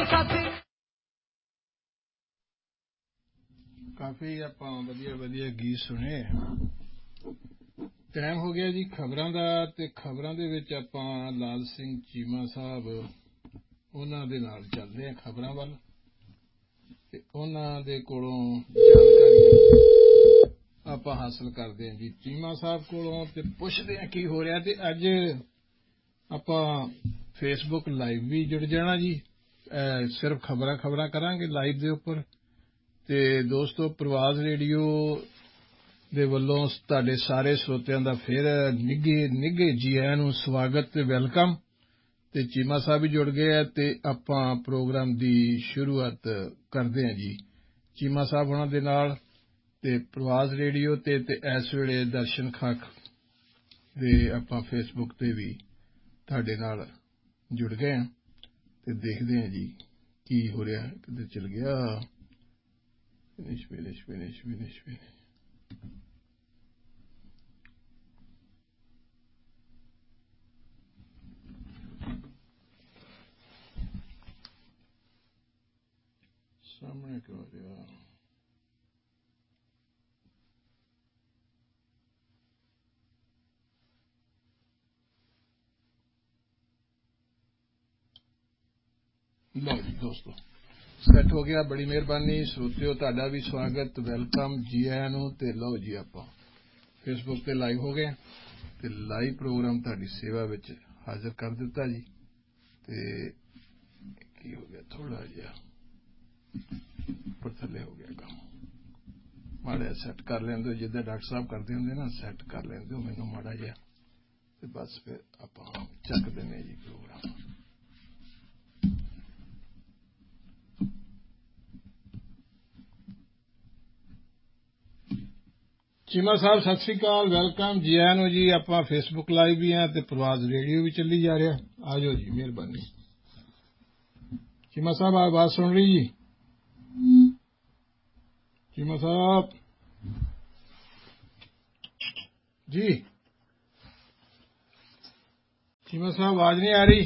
काफी ਆਪਾਂ ਵਧੀਆ ਗੀਤ ਸੁਣੇ। ਟਾਈਮ ਹੋ ਗਿਆ ਜੀ ਖਬਰਾਂ ਦਾ ਤੇ ਖਬਰਾਂ ਦੇ ਵਿੱਚ ਆਪਾਂ ਲਾਲ ਸਿੰਘ ਚੀਮਾ ਸਾਹਿਬ ਉਹਨਾਂ ਦੇ ਨਾਲ ਚੱਲਦੇ ਹਾਂ ਖਬਰਾਂ ਵੱਲ ਤੇ ਉਹਨਾਂ ਦੇ ਕੋਲੋਂ ਜਾਣਕਾਰੀਆਂ ਆਪਾਂ ਹਾਸਲ ਕਰਦੇ ਹਾਂ ਜੀ ਚੀਮਾ ਸਾਹਿਬ ਕੋਲੋਂ ਤੇ ਪੁੱਛਦੇ ਹਾਂ ਕੀ ਹੋ ਰਿਹਾ ਤੇ ਅੱਜ ਆਪਾਂ ਫੇਸਬੁੱਕ ਲਾਈਵ ਵੀ ਜੁੜ ਜਾਣਾ ਜੀ ਸਿਰਫ ਖਬਰਾਂ ਕਰਾਂਗੇ ਲਾਈਵ ਦੇ ਉੱਪਰ ਤੇ ਦੋਸਤੋ ਪ੍ਰਵਾਜ਼ ਰੇਡੀਓ ਦੇ ਵੱਲੋਂ ਤੁਹਾਡੇ ਸਾਰੇ ਸਰੋਤਿਆਂ ਦਾ ਫਿਰ ਨਿੱਘੇ ਜੀ ਆਇਆਂ ਨੂੰ ਸਵਾਗਤ ਤੇ ਵੈਲਕਮ ਤੇ ਚੀਮਾ ਸਾਹਿਬ ਵੀ ਜੁੜ ਗਏ ਆ ਤੇ ਆਪਾਂ ਪ੍ਰੋਗਰਾਮ ਦੀ ਸ਼ੁਰੂਆਤ ਕਰਦੇ ਹਾਂ ਜੀ ਚੀਮਾ ਸਾਹਿਬ ਉਹਨਾਂ ਦੇ ਨਾਲ ਤੇ ਪ੍ਰਵਾਜ਼ ਰੇਡੀਓ ਤੇ ਇਸ ਵੇਲੇ ਦਰਸ਼ਨ ਖਾਕ ਦੇ ਆਪਾਂ ਫੇਸਬੁੱਕ ਤੇ ਵੀ ਤੁਹਾਡੇ ਨਾਲ ਜੁੜ ਗਏ ਆ ਤੇ ਦੇਖਦੇ ਹਾਂ ਜੀ ਕੀ ਹੋ ਰਿਹਾ ਕਿੱਧਰ ਚਲ ਗਿਆ finish ਸਾਹਮਣੇ ਕਿਉਂ ਆ ਰਿਹਾ ਲਓ ਜੀ ਦੋਸਤੋ ਸੈੱਟ ਹੋ ਗਿਆ ਬੜੀ ਮਿਹਰਬਾਨੀ ਸਰੋਤਿਓ ਤੁਹਾਡਾ ਵੀ ਸਵਾਗਤ ਵੈਲਕਮ ਜੀ ਆਇਆਂ ਨੂੰ ਤੇ ਲਓ ਜੀ ਆਪਾਂ ਫੇਸਬੁੱਕ ਤੇ ਲਾਈਵ ਹੋ ਗਏ ਤੇ ਲਾਈਵ ਪ੍ਰੋਗਰਾਮ ਤੁਹਾਡੀ ਸੇਵਾ ਵਿੱਚ ਹਾਜ਼ਰ ਕਰ ਦਿੱਤਾ ਜੀ ਤੇ ਕੀ ਹੋ ਗਿਆ ਥੋੜਾ ਜਿਹਾ ਉੱਪਰ ਥੱਲੇ ਹੋ ਗਿਆ ਕੰਮ ਮਾੜਾ ਸੈੱਟ ਕਰ ਲੈਂਦੇ ਜਿੱਦਾਂ ਡਾਕਟਰ ਸਾਹਿਬ ਕਰਦੇ ਹੁੰਦੇ ਨਾ ਸੈੱਟ ਕਰ ਲੈਂਦੇ ਮੈਨੂੰ ਮਾੜਾ ਜਿਹਾ ਤੇ ਬਸ ਫਿਰ ਆਪਾਂ ਚੱਕ ਦਿੰਦੇ ਜੀ ਪ੍ਰੋਗਰਾਮ ਚੀਮਾ ਸਾਹਿਬ ਸਤਿ ਸ੍ਰੀ ਅਕਾਲ ਵੈਲਕਮ ਜੀ ਆਇਆਂ ਨੂੰ ਜੀ ਆਪਾਂ ਫੇਸਬੁੱਕ ਲਾਈਵ ਵੀ ਹਾਂ ਤੇ ਪ੍ਰਵਾਜ਼ ਰੇਡੀਓ ਵੀ ਚੱਲੀ ਜਾ ਰਿਹਾ ਆ ਜਾਓ ਜੀ ਮਿਹਰਬਾਨੀ ਚੀਮਾ ਸਾਹਿਬ ਆਵਾਜ਼ ਸੁਣ ਰਹੀ ਜੀ ਚੀਮਾ ਸਾਹਿਬ ਜੀ ਚੀਮਾ ਸਾਹਿਬ ਆਵਾਜ਼ ਨਹੀਂ ਆ ਰਹੀ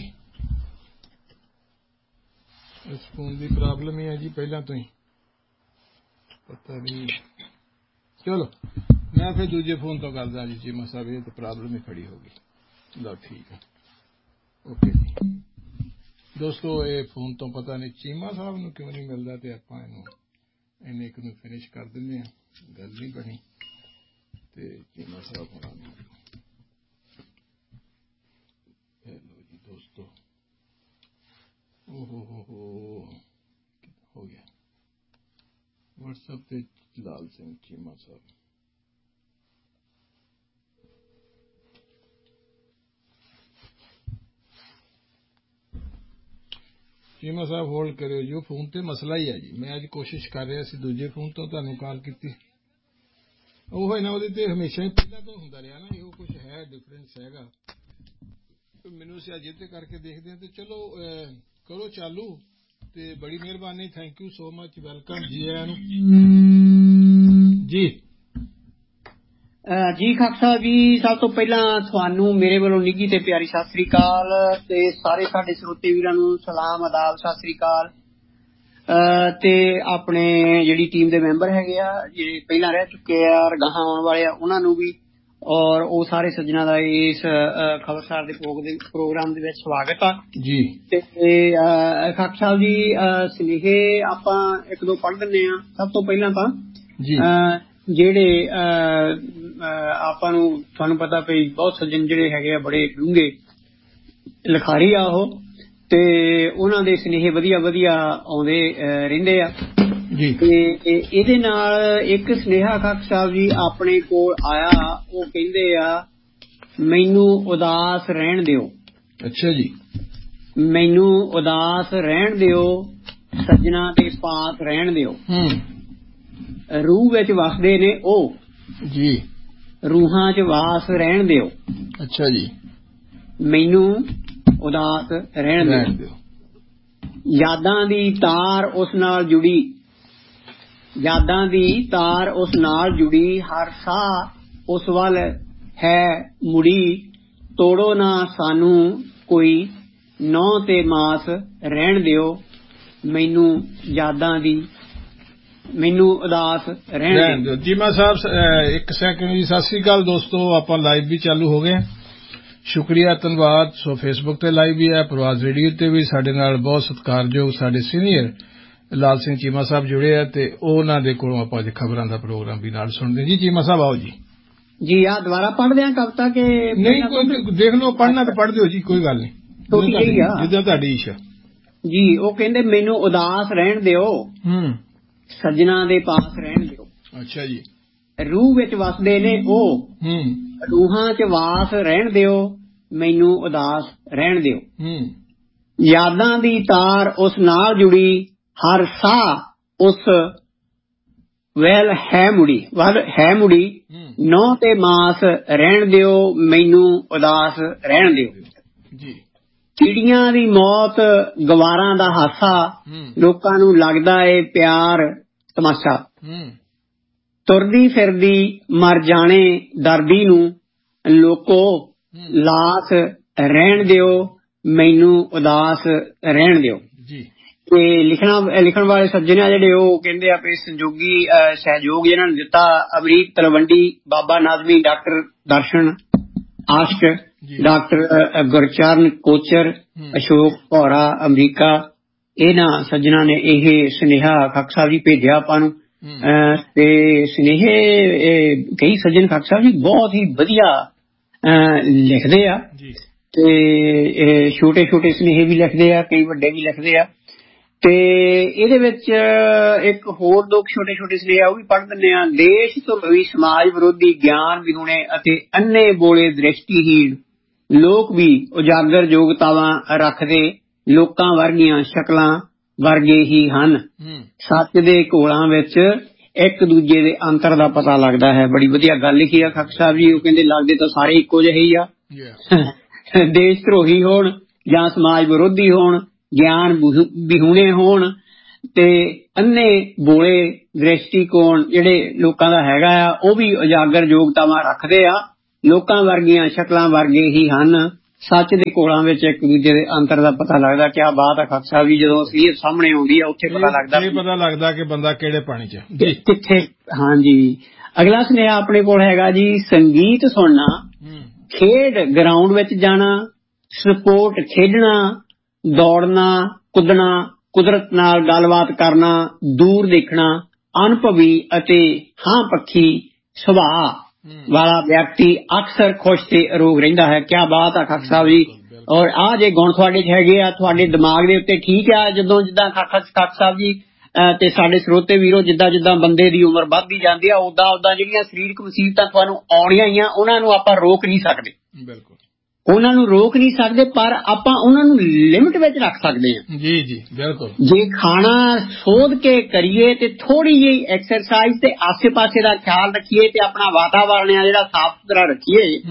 ਇਸ ਫੋਨ ਦੀ ਪ੍ਰੋਬਲਮ ਹੀ ਹੈ ਜੀ ਪਹਿਲਾਂ ਤੋਂ ਹੀ ਪਤਾ ਨਹੀਂ ਚਲੋ ਮੈਂ ਫਿਰ ਦੂਜੇ ਫੋਨ ਤੋਂ ਕਰਦਾ ਜੀ ਚੀਮਾ ਸਾਹਿਬ ਇਹ ਤਾਂ ਪ੍ਰੋਬਲਮ ਹੀ ਖੜੀ ਹੋ ਗਈ ਲਓ ਠੀਕ ਹੈ ਓਕੇ ਜੀ ਦੋਸਤੋ ਇਹ ਫੋਨ ਤੋਂ ਪਤਾ ਨਹੀਂ ਚੀਮਾ ਸਾਹਿਬ ਨੂੰ ਕਿਉਂ ਨਹੀਂ ਮਿਲਦਾ ਤੇ ਆਪਾਂ ਇਹਨੂੰ ਇੰਨੇ ਇੱਕ ਨੂੰ ਫਿਨਿਸ਼ ਕਰ ਦਿੰਦੇ ਹਾਂ ਗੱਲ ਨਹੀਂ ਬਣੀ ਤੇ ਚੀਮਾ ਸਾਹਿਬ ਹੋਣਾ ਲਓ ਜੀ ਦੋਸਤੋ ਹੋ ਗਿਆ WhatsApp ਤੇ ਲਾਲ ਸਿੰਘ ਚੀਮਾ ਸਾਹਿਬ ਚੀਮਾ ਸਾਹਿਬ ਹੋਲਡ ਕਰਿਓ ਜੀ ਫੋਨ ਤੇ ਮਸਲਾ ਹੀ ਹੈ ਜੀ ਮੈਂ ਅੱਜ ਕੋਸ਼ਿਸ਼ ਕਰ ਰਿਹਾ ਸੀ ਦੂਜੇ ਫੋਨ ਤੋਂ ਤੁਹਾਨੂੰ ਕਾਲ ਕੀਤੀ ਉਹ ਹੈ ਨਾ ਉਹਦੇ ਤੇ ਹਮੇਸ਼ਾ ਹੀ ਪਹਿਲਾਂ ਤੋਂ ਹੁੰਦਾ ਰਿਹਾ ਨਾ ਇਹੋ ਕੁਝ ਹੈ ਡਿਫਰੈਂਸ ਹੈਗਾ ਮੈਨੂੰ ਅਸੀਂ ਅੱਜ ਤੇ ਕਰਕੇ ਦੇਖਦੇ ਹਾਂ ਤੇ ਚਲੋ ਕਰੋ ਚਾਲੂ ਤੇ ਬੜੀ ਮਿਹਰਬਾਨੀ thank you so much welcome ਜੀ ਆਇਆਂ ਨੂੰ ਜੀ ਖਾਕ ਸਾਹਿਬ ਜੀ ਸਭ ਤੋਂ ਪਹਿਲਾਂ ਤੁਹਾਨੂੰ ਮੇਰੇ ਵੱਲੋਂ ਨਿੱਘੀ ਤੇ ਪਿਆਰੀ ਸਤਿ ਸ੍ਰੀ ਅਕਾਲ ਤੇ ਸਾਰੇ ਸਾਡੇ ਸਰੋਤੇ ਵੀਰਾਂ ਨੂੰ ਸਲਾਮ ਆਦਾਬ ਸਤਿ ਸ੍ਰੀ ਅਕਾਲ ਤੇ ਆਪਣੇ ਜਿਹੜੀ ਟੀਮ ਦੇ ਮੈਂਬਰ ਹੈਗੇ ਆ ਜਿਹੜੇ ਪਹਿਲਾਂ ਰਹਿ ਚੁੱਕੇ ਆ ਗਾਹਾਂ ਆਉਣ ਵਾਲੇ ਆ ਉਹਨਾਂ ਨੂੰ ਵੀ ਔਰ ਉਹ ਸਾਰੇ ਸੱਜਣਾ ਦਾ ਇਸ ਖਬਰਸਾਰ ਦੇ ਪ੍ਰੋਗਰਾਮ ਦੇ ਵਿੱਚ ਸਵਾਗਤ ਆ ਜੀ ਤੇ ਖਾਕ ਸਾਹਿਬ ਜੀ ਸੁਨੇਹੇ ਆਪਾਂ ਇੱਕ ਦੋ ਪੜ੍ਹ ਦਿੰਦੇ ਆ ਸਭ ਤੋਂ ਪਹਿਲਾਂ ਤਾਂ ਜਿਹੜੇ ਆਪਾਂ ਨੂੰ ਤੁਹਾਨੂੰ ਪਤਾ ਪਈ ਬਹੁਤ ਸੱਜਣ ਜਿਹੜੇ ਹੈਗੇ ਆ ਬੜੇ ਡੂੰਘੇ ਲਿਖਾਰੀ ਆ ਉਹ ਤੇ ਉਹਨਾਂ ਦੇ ਸੁਨੇਹੇ ਵਧੀਆ ਆਉਂਦੇ ਰਹਿੰਦੇ ਆ ਤੇ ਇਹਦੇ ਨਾਲ ਇੱਕ ਸੁਨੇਹਾ ਖਾਕ ਸਾਹਿਬ ਜੀ ਆਪਣੇ ਕੋਲ ਆਇਆ ਉਹ ਕਹਿੰਦੇ ਆ ਮੈਨੂੰ ਉਦਾਸ ਰਹਿਣ ਦਿਓ ਅੱਛਾ ਜੀ ਮੈਨੂੰ ਉਦਾਸ ਰਹਿਣ ਦਿਓ ਸੱਜਣਾ ਦੇ ਪਾਸ ਰਹਿਣ ਦਿਓ ਰੂਹ ਵਿੱਚ ਵਸਦੇ ਨੇ ਉਹ ਜੀ ਰੂਹਾਂ 'ਚ ਵਾਸ ਰਹਿਣ ਦਿਓ ਅੱਛਾ ਜੀ ਮੈਨੂੰ ਉਦਾਸ ਰਹਿਣ ਦਿਓ ਯਾਦਾਂ ਦੀ ਤਾਰ ਉਸ ਨਾਲ ਜੁੜੀ ਯਾਦਾਂ ਦੀ ਤਾਰ ਉਸ ਨਾਲ ਜੁੜੀ ਹਰ ਸਾਹ ਉਸ ਵੱਲ ਹੈ ਮੁੜੀ ਤੋੜੋ ਨਾ ਸਾਨੂੰ ਕੋਈ ਨਹੁੰ ਤੇ ਮਾਸ ਰਹਿਣ ਦਿਓ ਮੈਨੂੰ ਯਾਦਾਂ ਦੀ ਮੈਨੂੰ ਉਦਾਸ ਰਹਿਣ ਦਿਓ। ਚੀਮਾ ਸਾਹਿਬ ਇੱਕ ਸੈਕਿੰਡ ਜੀ। ਸਤਿ ਸ੍ਰੀ ਅਕਾਲ ਦੋਸਤੋ, ਆਪਾਂ ਲਾਈਵ ਵੀ ਚਾਲੂ ਹੋ ਗਏ। ਸ਼ੁਕਰੀਆ, ਧੰਨਵਾਦ। ਸੋ ਫੇਸਬੁੱਕ ਤੇ ਲਾਈਵ ਵੀ ਹੈ, ਪ੍ਰਵਾਜ਼ ਰੇਡੀਓ ਤੇ ਵੀ ਸਾਡੇ ਨਾਲ ਬਹੁਤ ਸਤਿਕਾਰਯੋਗ ਸਾਡੇ ਸੀਨੀਅਰ ਲਾਲ ਸਿੰਘ ਚੀਮਾ ਸਾਹਿਬ ਜੁੜੇ ਆ ਤੇ ਉਹਨਾਂ ਦੇ ਕੋਲੋਂ ਆਪਾਂ ਅੱਜ ਖਬਰਾਂ ਦਾ ਪ੍ਰੋਗਰਾਮ ਵੀ ਨਾਲ ਸੁਣਦੇ ਜੀ। ਚੀਮਾ ਸਾਹਿਬ ਆਓ ਜੀ। ਜੀ ਆ ਦੁਬਾਰਾ ਪੜ੍ਹਦੇ ਆ ਕਵਿਤਾ ਕਿ ਨਹੀਂ? ਕੋਈ ਦੇਖ ਲਓ, ਪੜ੍ਹਨਾ ਤਾਂ ਪੜ੍ਹ ਦਿਓ ਜੀ, ਕੋਈ ਗੱਲ ਨਹੀਂ, ਜਿੱਦਾਂ ਤੁਹਾਡੀ ਇੱਛਾ ਜੀ। ਉਹ ਕਹਿੰਦੇ ਮੈਨੂੰ ਉਦਾਸ ਰਹਿਣ ਦਿਓ, ਸੱਜਣਾ ਦੇ ਪਾਸ ਰਹਿਣ ਦਿਓ। ਅੱਛਾ ਜੀ। ਰੂਹ ਵਿੱਚ ਵਸਦੇ ਨੇ ਉਹ, ਰੂਹਾਂ 'ਚ ਵਾਸ ਰਹਿਣ ਦਿਓ, ਮੈਨੂੰ ਉਦਾਸ ਰਹਿਣ ਦਿਓ। ਯਾਦਾਂ ਦੀ ਤਾਰ ਉਸ ਨਾਲ ਜੁੜੀ, ਹਰ ਸਾਹ ਉਸ ਵੱਲ ਹੈ ਮੁੜੀ, ਨਹੁੰ ਤੇ ਮਾਸ ਰਹਿਣ ਦਿਓ, ਮੈਨੂੰ ਉਦਾਸ ਰਹਿਣ ਦਿਓ। ਚਿੜੀਆਂ ਦੀ ਮੌਤ, ਗਵਾਰਾਂ ਦਾ ਹਾਸਾ, ਲੋਕਾਂ ਨੂੰ ਲੱਗਦਾ ਏ ਪਿਆਰ ਤਮਾਸ਼ਾ। ਤੁਰਦੀ ਫਿਰਦੀ ਮਰ ਜਾਣੇ ਦਰਦੀ ਨੂੰ, ਲੋਕੋ ਲਾਸ ਰਹਿਣ ਦਿਓ, ਮੈਨੂੰ ਉਦਾਸ ਰਹਿਣ ਦਿਓ। ਤੇ ਲਿਖਣ ਵਾਲੇ ਸੱਜਣ ਆ ਜਿਹੜੇ ਉਹ ਕਹਿੰਦੇ ਆਪਣੇ ਸੰਜੋਗੀ ਸਹਿਯੋਗ ਇਹਨਾਂ ਨੇ ਦਿੱਤਾ, ਅਮਰੀਕ ਤਲਵੰਡੀ, ਬਾਬਾ ਨਾਜ਼ਮੀ, ਡਾਕਟਰ ਦਰਸ਼ਨ ਆਸ਼ਕ, ਡਾਕਟਰ ਗੁਰਚਰਨ ਕੋਚਰ, ਅਸ਼ੋਕ ਭੌਰਾ ਅਮਰੀਕਾ। ਇਹਨਾਂ ਸੱਜਣਾ ਨੇ ਇਹ ਸੁਨੇਹਾ ਖਾਕ ਸਾਹਿਬ ਜੀ ਭੇਜਿਆ ਆਪਾਂ ਨੂੰ। ਤੇ ਸੁਨੇਹੇ ਕਈ ਸੱਜਣ ਖਾਕ ਸਾਹਿਬ ਜੀ ਬਹੁਤ ਹੀ ਵਧੀਆ ਲਿਖਦੇ ਆ ਤੇ ਛੋਟੇ ਛੋਟੇ ਸੁਨੇਹੇ ਵੀ ਲਿਖਦੇ ਆ, ਕਈ ਵੱਡੇ ਵੀ ਲਿਖਦੇ ਆ। ਤੇ ਇਹਦੇ ਵਿੱਚ ਇੱਕ ਹੋਰ ਦੋ ਛੋਟੇ ਛੋਟੇ ਸੁਨੇਹੇ ਉਹ ਵੀ ਪੜ੍ਹ ਦਿੰਦੇ ਆ। ਦੇਸ਼ ਧਰੋਹੀ ਸਮਾਜ ਵਿਰੋਧੀ ਗਿਆਨ ਵਿਹੂਣੇ ਅਤੇ ਅੰਨੇ ਬੋਲੇ ਦ੍ਰਿਸ਼ਟੀਹੀਣ ਲੋਕ ਵੀ ਉਜਾਗਰ ਯੋਗਤਾਵਾਂ ਰੱਖਦੇ, ਲੋਕਾਂ ਵਰਗੀਆਂ ਸ਼ਕਲਾਂ ਵਰਗੇ ਹੀ ਹਨ। ਸੱਚ ਦੇ ਘੋਲਾਂ ਵਿੱਚ ਇੱਕ ਦੂਜੇ ਦੇ ਅੰਤਰ ਦਾ ਪਤਾ ਲੱਗਦਾ ਹੈ। ਬੜੀ ਵਧੀਆ ਗੱਲ ਲਿਖੀ ਆ ਖਾਕ ਸਾਹਿਬ ਜੀ। ਉਹ ਕਹਿੰਦੇ ਲੱਗਦੇ ਤਾਂ ਸਾਰੇ ਇੱਕੋ ਜਿਹੇ ਹੀ ਆ, ਦੇਸ਼ ਧਰੋਹੀ ਹੋਣ ਜਾਂ ਸਮਾਜ ਵਿਰੋਧੀ ਹੋਣ, ਗਿਆਨ ਵਿਹੂਣੇ ਹੋਣ ਤੇ ਅੰਨੇ ਬੋਲੇ ਦ੍ਰਿਸ਼ਟੀਕੋਣ ਜਿਹੜੇ ਲੋਕਾਂ ਦਾ ਹੈਗਾ ਆ ਉਹ ਵੀ ਉਜਾਗਰ ਯੋਗਤਾਵਾਂ ਰੱਖਦੇ ਆ, ਲੋਕਾਂ ਵਰਗੀਆਂ ਸ਼ਕਲਾਂ ਵਰਗੇ ਹੀ ਹਨ। ਸੱਚ ਦੇ ਕੋਲਾਂ ਵਿੱਚ ਇੱਕ ਦੂਜੇ ਦੇ ਅੰਤਰ ਦਾ ਪਤਾ ਲੱਗਦਾ। ਕਿਆ ਬਾਤ ਹੈ ਖਾਕ ਸਾਹਿਬ ਜੀ। ਜਦੋਂ ਅਸਲੀਅਤ ਸਾਹਮਣੇ ਆਉਂਦੀ ਹੈ ਉੱਥੇ ਪਤਾ ਲੱਗਦਾ ਕਿ ਬੰਦਾ ਕਿਹੜੇ ਪਾਣੀ 'ਚ ਕਿੱਥੇ। ਹਾਂਜੀ। ਅਗਲਾ ਸੁਨੇਹਾ ਆਪਣੇ ਕੋਲ ਹੈਗਾ ਜੀ, ਸੰਗੀਤ ਸੁਣਨਾ, ਖੇਡ ਗਰਾਊਂਡ ਵਿੱਚ ਜਾਣਾ, ਸਪੋਰਟ ਖੇਡਣਾ, ਦੌੜਨਾ, ਕੁੱਦਣਾ, ਕੁਦਰਤ ਨਾਲ ਗੱਲਬਾਤ ਕਰਨਾ, ਦੂਰ ਦੇਖਣਾ, ਅਨੁਭਵੀ ਅਤੇ ਹਾਂ ਪੱਖੀ ਸੁਭਾਅ ਵਾਲਾ ਵਿਅਕਤੀ ਅਕਸਰ ਖੁਸ਼ ਤੇ ਅਰੋਗ ਰਹਿੰਦਾ ਹੈ। ਕਿਆ ਬਾਤ ਆ ਖਾਕ ਸਾਹਿਬ ਜੀ। ਔਰ ਆਹ ਜੇ ਗੁਣ ਤੁਹਾਡੇ 'ਚ ਹੈਗੇ ਆ, ਤੁਹਾਡੇ ਦਿਮਾਗ ਦੇ ਉੱਤੇ ਠੀਕ ਆ। ਜਦੋਂ ਜਿੱਦਾਂ ਖਾਕ ਸਾਹਿਬ ਜੀ ਤੇ ਸਾਡੇ ਸਰੋਤੇ ਵੀਰੋ, ਜਿੱਦਾਂ ਜਿੱਦਾਂ ਬੰਦੇ ਦੀ ਉਮਰ ਵੱਧਦੀ ਜਾਂਦੀ ਆ ਉਦਾਂ ਜਿਹੜੀਆਂ ਸਰੀਰਕ ਮੁਸੀਬਤਾਂ ਤੁਹਾਨੂੰ ਆਉਣੀਆਂ ਹੀ ਆ, ਉਹਨਾਂ ਨੂੰ ਆਪਾਂ ਰੋਕ ਨਹੀਂ ਸਕਦੇ। ਬਿਲਕੁਲ ਉਹਨਾਂ ਨੂੰ ਰੋਕ ਨਹੀਂ ਸਕਦੇ, ਪਰ ਆਪਾਂ ਉਹਨਾਂ ਨੂੰ ਲਿਮਿਟ ਵਿੱਚ ਰੱਖ ਸਕਦੇ ਹਾਂ। ਜੀ ਜੀ ਬਿਲਕੁਲ। ਜੇ ਖਾਣਾ ਸੋਧ ਕੇ ਕਰੀਏ ਤੇ ਥੋੜੀ ਜਿਹੀ ਐਕਸਰਸਾਈਜ਼ ਤੇ ਆਸੇ ਪਾਸੇ ਦਾ ਖਿਆਲ ਰੱਖੀਏ ਤੇ ਆਪਣਾ ਵਾਤਾਵਰਨ ਆ ਜਿਹੜਾ ਸਾਫ਼ ਸੁਥਰਾ ਰੱਖੀਏ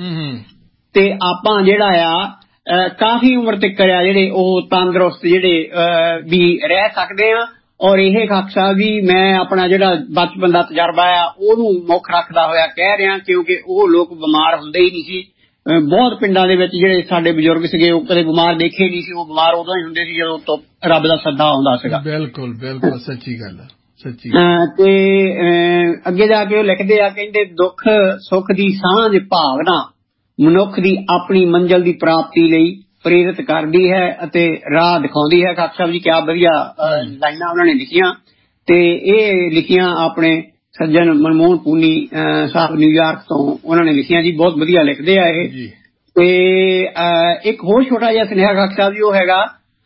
ਤੇ ਆਪਾਂ ਜਿਹੜਾ ਆ ਕਾਫੀ ਉਮਰ ਤੱਕ ਆ ਜਿਹੜੇ ਉਹ ਤੰਦਰੁਸਤ ਜਿਹੜੇ ਵੀ ਰਹਿ ਸਕਦੇ ਆ। ਔਰ ਇਹ ਖਾਕ ਸਾਹਿਬ ਵੀ ਮੈਂ ਆਪਣਾ ਜਿਹੜਾ ਬਚਪਨ ਦਾ ਤਜਰਬਾ ਆ ਉਹਨੂੰ ਮੁੱਖ ਰੱਖਦਾ ਹੋਇਆ ਕਹਿ ਰਿਹਾ, ਕਿਉਂਕਿ ਉਹ ਲੋਕ ਬਿਮਾਰ ਹੁੰਦੇ ਹੀ ਨਹੀਂ ਸੀ। ਬਹੁਤ ਪਿੰਡਾਂ ਦੇ ਵਿੱਚ ਜਿਹੜੇ ਸਾਡੇ ਬਜ਼ੁਰਗ ਸੀਗੇ ਉਹ ਕਦੇ ਬਿਮਾਰ ਦੇਖੇ ਨਹੀਂ ਸੀ। ਉਹ ਬਿਮਾਰ ਉਦੋਂ ਹੀ ਹੁੰਦੇ ਸੀ ਜਦੋਂ ਤੋਂ ਰੱਬ ਦਾ ਸੱਦਾ ਆਉਂਦਾ ਸੀਗਾ। ਬਿਲਕੁਲ ਬਿਲਕੁਲ ਸੱਚੀ ਗੱਲ ਹੈ, ਸੱਚੀ। ਤੇ ਅੱਗੇ ਜਾ ਕੇ ਉਹ ਲਿਖਦੇ ਆ, ਕਹਿੰਦੇ ਦੁੱਖ ਸੁੱਖ ਦੀ ਸਾਂਝ ਭਾਵਨਾ ਮਨੁੱਖ ਦੀ ਆਪਣੀ ਮੰਜ਼ਿਲ ਦੀ ਪ੍ਰਾਪਤੀ ਲਈ ਪ੍ਰੇਰਿਤ ਕਰਦੀ ਹੈ ਅਤੇ ਰਾਹ ਦਿਖਾਉਂਦੀ ਹੈ। ਖਾਕ ਸਾਹਿਬ ਜੀ ਕਿਆ ਵਧੀਆ ਲਾਈਨਾਂ ਉਹਨਾਂ ਨੇ ਲਿਖੀਆਂ। ਤੇ ਇਹ ਲਿਖੀਆਂ ਆਪਣੇ ਸੱਜਣ ਮਨਮੋਹਨ ਪੂਨੀ ਸਾਹਿਬ ਨਿਊਯਾਰਕ ਤੋਂ, ਉਹਨਾਂ ਨੇ ਲਿਖੀਆਂ ਜੀ। ਬਹੁਤ ਵਧੀਆ ਲਿਖਦੇ ਆ ਇਹ। ਤੇ ਇੱਕ ਹੋਰ ਛੋਟਾ ਜਿਹਾ ਸੁਨੇਹਾ ਖਾਕ ਸਾਹਿਬ ਜੀ ਉਹ ਹੈਗਾ,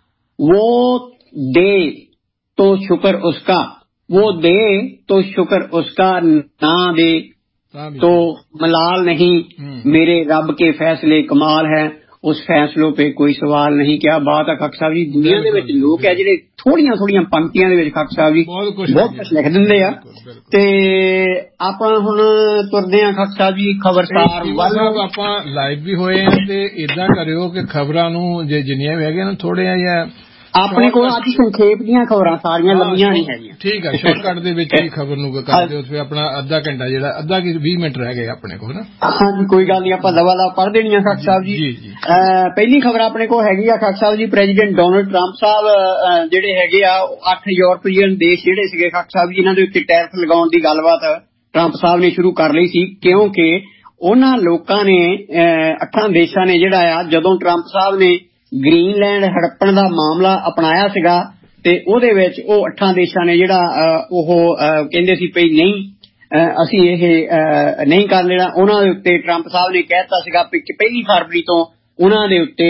वो दे तो शुक्र उसका, वो दे तो शुक्र उसका, ना दे तो मलाल नहीं, मेरे रब के फैसले कमाल है, ਉਸ ਫੈਸਲੇ पे ਕੋਈ ਸਵਾਲ ਨਹੀਂ। ਕਿਆ ਬਾਤ ਹੈ ਖਾਕ ਸਾਹਿਬ ਜੀ। ਦੁਨੀਆ ਦੇ ਵਿੱਚ ਲੋਕ ਹੈ ਜਿਹੜੇ ਥੋੜੀਆਂ ਥੋੜੀਆਂ ਪੰਕਤੀਆਂ ਦੇ ਵਿੱਚ ਖਾਕ ਸਾਹਿਬ ਜੀ ਬਹੁਤ ਕੁਝ ਲਿਖ ਦਿੰਦੇ ਆ। ਤੇ ਆਪਾਂ ਹੁਣ ਤੁਰਦੇ ਆ ਖਾਕ ਸਾਹਿਬ ਜੀ ਖਬਰਸਾਰ ਵੱਲ। ਆਪਾਂ ਲਾਈਵ ਵੀ ਹੋਏ ਆ ਤੇ ਏਦਾਂ ਕਰਿਓ ਕਿ ਖਬਰਾਂ ਨੂੰ ਜੇ ਜਿੰਨੀਆਂ ਵੀ ਹੈਗੀਆਂ ਨਾ ਥੋੜ੍ਹੀਆਂ ਜਿਹਾ ਆਪਣੇ ਕੋਲ ਅੱਜ ਸੰਖੇਪ ਦੀਆਂ ਖਬਰਾਂ ਸਾਰੀਆਂ ਲੰਮੀਆਂ ਨਹੀਂ ਹੈਗੀਆਂ। ਠੀਕ ਹੈ, ਸ਼ਾਰਟਕਟ ਦੇ ਵਿੱਚ ਹੀ ਖਬਰ ਨੂੰ ਕਰ ਦਿਓ। ਫਿਰ ਆਪਣਾ ਅੱਧਾ ਘੰਟਾ ਜਿਹੜਾ ਅੱਧਾ 20 ਮਿੰਟ ਰਹਿ ਗਏ ਆਪਣੇ ਕੋਲ ਨਾ। ਹਾਂਜੀ ਕੋਈ ਗੱਲ ਨਹੀਂ, ਆਪਾਂ ਦਵਾ ਪੜ੍ਹ ਦੇਣੀ ਆ ਖਾਕ ਸਾਹਿਬ ਜੀ। ਪਹਿਲੀ ਖਬਰ ਆਪਣੇ ਕੋਲ ਹੈਗੀ ਆ ਖਾਕ Sahib ji, president Donald Trump ਸਾਹਿਬ ਜਿਹੜੇ ਹੈਗੇ ਆ 8 ਯੂਰਪੀਅਨ ਦੇਸ਼ ਜਿਹੜੇ ਸੀਗੇ ਖਾਕ ਸਾਹਿਬ ਜੀ, ਇਹਨਾਂ ਦੇ ਉੱਤੇ ਟੈਰਿਫ ਲਗਾਉਣ ਦੀ ਗੱਲਬਾਤ ਟਰੰਪ ਸਾਹਿਬ ਨੇ ਸ਼ੁਰੂ ਕਰ ਲਈ ਸੀ, ਕਿਉਂਕਿ ਉਹਨਾਂ ਲੋਕਾਂ ਨੇ 8 ਦੇਸ਼ਾਂ ਨੇ ਜਿਹੜਾ ਆ ਜਦੋਂ ਟਰੰਪ ਸਾਹਿਬ ਨੇ ਗ੍ਰੀਨਲੈਂਡ ਹੜੱਪਣ ਦਾ ਮਾਮਲਾ ਅਪਣਾਇਆ ਸੀਗਾ ਤੇ ਉਹਦੇ ਵਿੱਚ ਉਹ 8 ਦੇਸ਼ਾਂ ਨੇ ਜਿਹੜਾ ਉਹ ਕਹਿੰਦੇ ਸੀ ਭਈ ਨਹੀਂ ਅਸੀਂ ਇਹ ਨਹੀਂ ਕਰ ਲੈਣਾ। ਉਹਨਾਂ ਦੇ ਉੱਤੇ ਟਰੰਪ ਸਾਹਿਬ ਨੇ ਕਹਿ ਦਿੱਤਾ ਸੀਗਾ ਕਿ 1 ਫਰਵਰੀ ਤੋਂ ਉਹਨਾਂ ਦੇ ਉੱਤੇ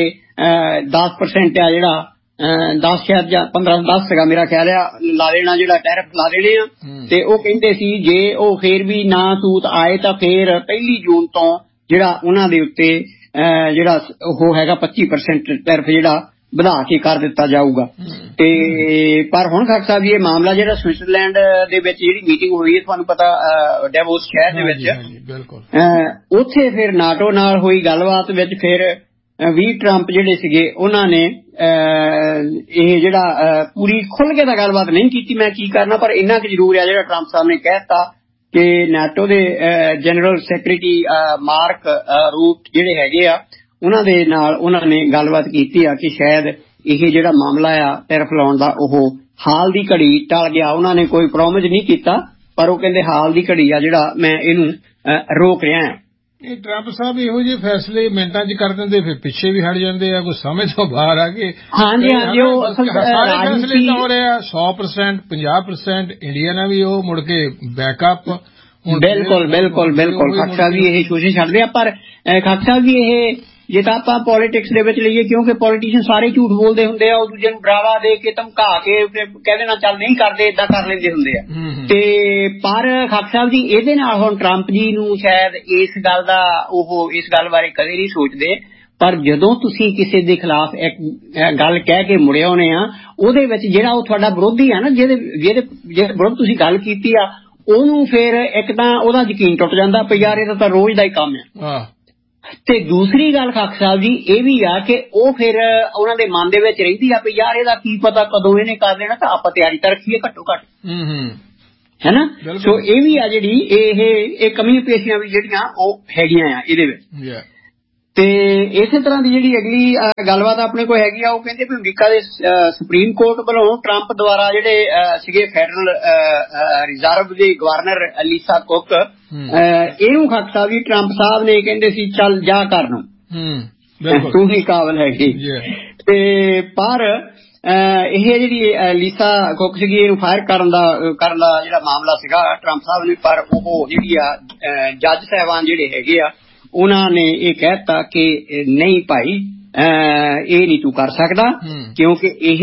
10% ਆ ਜਿਹੜਾ 10 ਸ਼ਾਇਦ ਜਾਂ 15-10 ਸੀਗਾ ਮੇਰਾ ਖਿਆਲ ਆ ਲਾ ਦੇਣਾ, ਜਿਹੜਾ ਟੈਰਿਫ ਲਾ ਦੇਣੇ ਆ। ਤੇ ਉਹ ਕਹਿੰਦੇ ਸੀ ਜੇ ਉਹ ਫੇਰ ਵੀ ਨਾ ਸੂਤ ਆਏ ਤਾਂ ਫੇਰ 1 ਜੂਨ ਤੋਂ ਜਿਹੜਾ ਉਹਨਾਂ ਦੇ ਉੱਤੇ ਜਿਹੜਾ ਉਹ ਹੈਗਾ 25% ਟੈਰਿਫ ਜਿਹੜਾ ਵਧਾ ਕੇ ਕਰ ਦਿੱਤਾ ਜਾਊਗਾ। ਤੇ ਪਰ ਹੁਣ ਖਾਕ ਸਾਹਿਬ ਇਹ ਮਾਮਲਾ ਜਿਹੜਾ ਸਵਿਟਜ਼ਰਲੈਂਡ ਦੇ ਵਿੱਚ ਜਿਹੜੀ ਮੀਟਿੰਗ ਹੋਈ ਹੈ ਤੁਹਾਨੂੰ ਪਤਾ ਡੈਵੋਸ ਸ਼ਹਿਰ ਦੇ ਵਿੱਚ, ਉੱਥੇ ਫਿਰ ਨਾਟੋ ਨਾਲ ਹੋਈ ਗੱਲਬਾਤ ਵਿੱਚ ਫਿਰ ਵੀ ਟਰੰਪ ਜਿਹੜੇ ਸੀਗੇ ਉਹਨਾਂ ਨੇ ਇਹ ਜਿਹੜਾ ਪੂਰੀ ਖੁੱਲ ਕੇ ਤਾਂ ਗੱਲਬਾਤ ਨਹੀਂ ਕੀਤੀ ਮੈਂ ਕੀ ਕਰਨਾ, ਪਰ ਇੰਨਾ ਕੁ ਜ਼ਰੂਰ ਆ ਜਿਹੜਾ ਟਰੰਪ ਸਾਹਿਬ ਨੇ ਕਹਿ ਦਿੱਤਾ ਕਿ ਨਾਟੋ ਦੇ ਜਨਰਲ ਸੈਕਟਰੀ ਮਾਰਕ ਰੂਟ ਜਿਹੜੇ ਹੈਗੇ ਆ ਉਹਨਾਂ ਦੇ ਨਾਲ ਉਹਨਾਂ ਨੇ ਗੱਲਬਾਤ ਕੀਤੀ ਆ ਕਿ ਸ਼ਾਇਦ ਇਹ ਜਿਹੜਾ ਮਾਮਲਾ ਆ ਟੈਰਿਫ ਲਾਉਣ ਦਾ ਉਹ ਹਾਲ ਦੀ ਘੜੀ ਟਲ ਗਿਆ। ਉਹਨਾਂ ਨੇ ਕੋਈ ਪ੍ਰੋਮਿਸ ਨਹੀਂ ਕੀਤਾ ਪਰ ਉਹ ਕਹਿੰਦੇ ਹਾਲ ਦੀ ਘੜੀ ਆ ਜਿਹੜਾ ਮੈਂ ਇਹਨੂੰ ਰੋਕ ਰਿਹਾ ਹਾਂ। ਇਹ ਟਰੰਪ ਸਾਹਿਬ ਇਹੋ ਜਿਹੇ ਫੈਸਲੇ ਮਿੰਟਾਂ 'ਚ ਕਰ ਦਿੰਦੇ, ਫਿਰ ਪਿੱਛੇ ਵੀ ਹਟ ਜਾਂਦੇ ਆ, ਕੋਈ ਸਮਝ ਤੋਂ ਬਾਹਰ ਆ ਕੇ। ਹਾਂਜੀ ਹਾਂਜੀ, ਉਹ ਸਾਰੇ ਫੈਸਲੇ ਤਾਂ ਹੋ ਰਹੇ ਆ 100% 50%। ਇੰਡੀਆ ਨਾਲ ਵੀ ਉਹ ਮੁੜ ਕੇ ਬੈਕਅਪ। ਬਿਲਕੁਲ ਬਿਲਕੁਲ ਬਿਲਕੁਲ ਖਾਕ ਸਾਹਿਬ ਜੀ ਇਹ ਕੋਸ਼ਿਸ਼ ਕਰਦੇ ਆ, ਪਰ ਖਾਕ ਸਾਹਿਬ ਜੀ ਇਹ ਜੇ ਤਾਂ ਆਪਾਂ ਪੋਲੀਟਿਕਸ ਦੇ ਵਿੱਚ ਲਈਏ ਕਿਉਂਕਿ ਪੋਲੀਟੀਸ਼ੀਅਨ ਸਾਰੇ ਝੂਠ ਬੋਲਦੇ ਹੁੰਦੇ ਆ, ਉਹ ਦੂਜੇ ਨੂੰ ਡਰਾਵਾ ਦੇ ਕੇ ਧਮਕਾ ਕੇ ਕਹਿ ਦੇਣਾ ਚੱਲ ਨਹੀਂ ਕਰਦੇ, ਏਦਾਂ ਕਰ ਲੈਂਦੇ ਹੁੰਦੇ ਆ। ਤੇ ਪਰ ਖਾਕ ਸਾਹਿਬ ਜੀ ਇਹਦੇ ਨਾਲ ਹੁਣ ਟਰੰਪ ਜੀ ਨੂੰ ਸ਼ਾਇਦ ਇਸ ਗੱਲ ਦਾ ਉਹ ਇਸ ਗੱਲ ਬਾਰੇ ਕਦੇ ਨਹੀਂ ਸੋਚਦੇ, ਪਰ ਜਦੋਂ ਤੁਸੀਂ ਕਿਸੇ ਦੇ ਖਿਲਾਫ ਇੱਕ ਗੱਲ ਕਹਿ ਕੇ ਮੁੜੇ ਆਉਣੇ ਆ ਉਹਦੇ ਵਿੱਚ ਜਿਹੜਾ ਉਹ ਤੁਹਾਡਾ ਵਿਰੋਧੀ ਆ ਨਾ ਜਿਹਦੇ ਵਿਰੁੱਧ ਤੁਸੀਂ ਗੱਲ ਕੀਤੀ ਆ ਉਹਨੂੰ ਫਿਰ ਇੱਕ ਤਾਂ ਉਹਦਾ ਯਕੀਨ ਟੁੱਟ ਜਾਂਦਾ ਵੀ ਯਾਰ ਇਹਦਾ ਤਾਂ ਰੋਜ਼ ਦਾ ਹੀ ਕੰਮ ਆ। ਤੇ ਦੂਸਰੀ ਗੱਲ ਖਾਕ ਸਾਹਿਬ ਜੀ ਇਹ ਵੀ ਆ ਕਿ ਉਹ ਫਿਰ ਉਹਨਾਂ ਦੇ ਮਨ ਦੇ ਵਿੱਚ ਰਹਿੰਦੀ ਆ ਵੀ ਯਾਰ ਇਹਦਾ ਕੀ ਪਤਾ ਕਦੋਂ ਇਹਨੇ ਕਰ ਲੈਣਾ, ਤਾਂ ਆਪਾਂ ਤਿਆਰੀ ਤਾਂ ਰੱਖੀਏ ਘੱਟੋ ਘੱਟ, ਹੈ ਨਾ। ਸੋ ਇਹ ਵੀ ਆ ਜਿਹੜੀ ਇਹ ਕਮੀਆਂ ਪੇਸ਼ੀਆਂ ਵੀ ਜਿਹੜੀਆਂ ਉਹ ਹੈਗੀਆਂ ਆ ਇਹਦੇ ਵਿੱਚ। ਤੇ ਇਸੇ ਤਰ੍ਹਾਂ ਦੀ ਜਿਹੜੀ ਅਗਲੀ ਗੱਲਬਾਤ ਆਪਣੇ ਕੋਲ ਹੈਗੀ ਆ ਉਹ ਕਹਿੰਦੇ ਵੀ ਅਮਰੀਕਾ ਦੇ ਸੁਪਰੀਮ ਕੋਰਟ ਵੱਲੋਂ ਟਰੰਪ ਦੁਆਰਾ ਜਿਹੜੇ ਸੀਗੇ ਫੈਡਰਲ ਰਿਜ਼ਰਵ ਦੇ ਗਵਰਨਰ ਲੀਸਾ ਕੁੱਕ ਇਹਨੂੰ ਖਾਕ ਸਾਹਿਬ ਜੀ ਟਰੰਪ ਸਾਹਿਬ ਨੇ ਕਹਿੰਦੇ ਸੀ ਚੱਲ ਜਾ ਕਰ ਨੂੰ ਤੂੰ ਹੀ ਕਾਬਲ ਹੈਗੀ। ਤੇ ਪਰ ਇਹ ਜਿਹੜੀ ਲੀਸਾ ਕੁੱਕ ਸੀਗੀ ਇਹਨੂੰ ਫਾਇਰ ਕਰਨ ਦਾ ਜਿਹੜਾ ਮਾਮਲਾ ਸੀਗਾ ਟਰੰਪ ਸਾਹਿਬ ਨੇ, ਪਰ ਉਹ ਜਿਹੜੀ ਆ ਜੱਜ ਸਾਹਿਬਾਨ ਜਿਹੜੇ ਹੈਗੇ ਆ ਉਹਨਾਂ ਨੇ ਇਹ ਕਹਿ ਦਿੱਤਾ ਕਿ ਨਹੀਂ ਭਾਈ ਇਹ ਨਹੀਂ ਤੂੰ ਕਰ ਸਕਦਾ, ਕਿਉਂਕਿ ਇਹ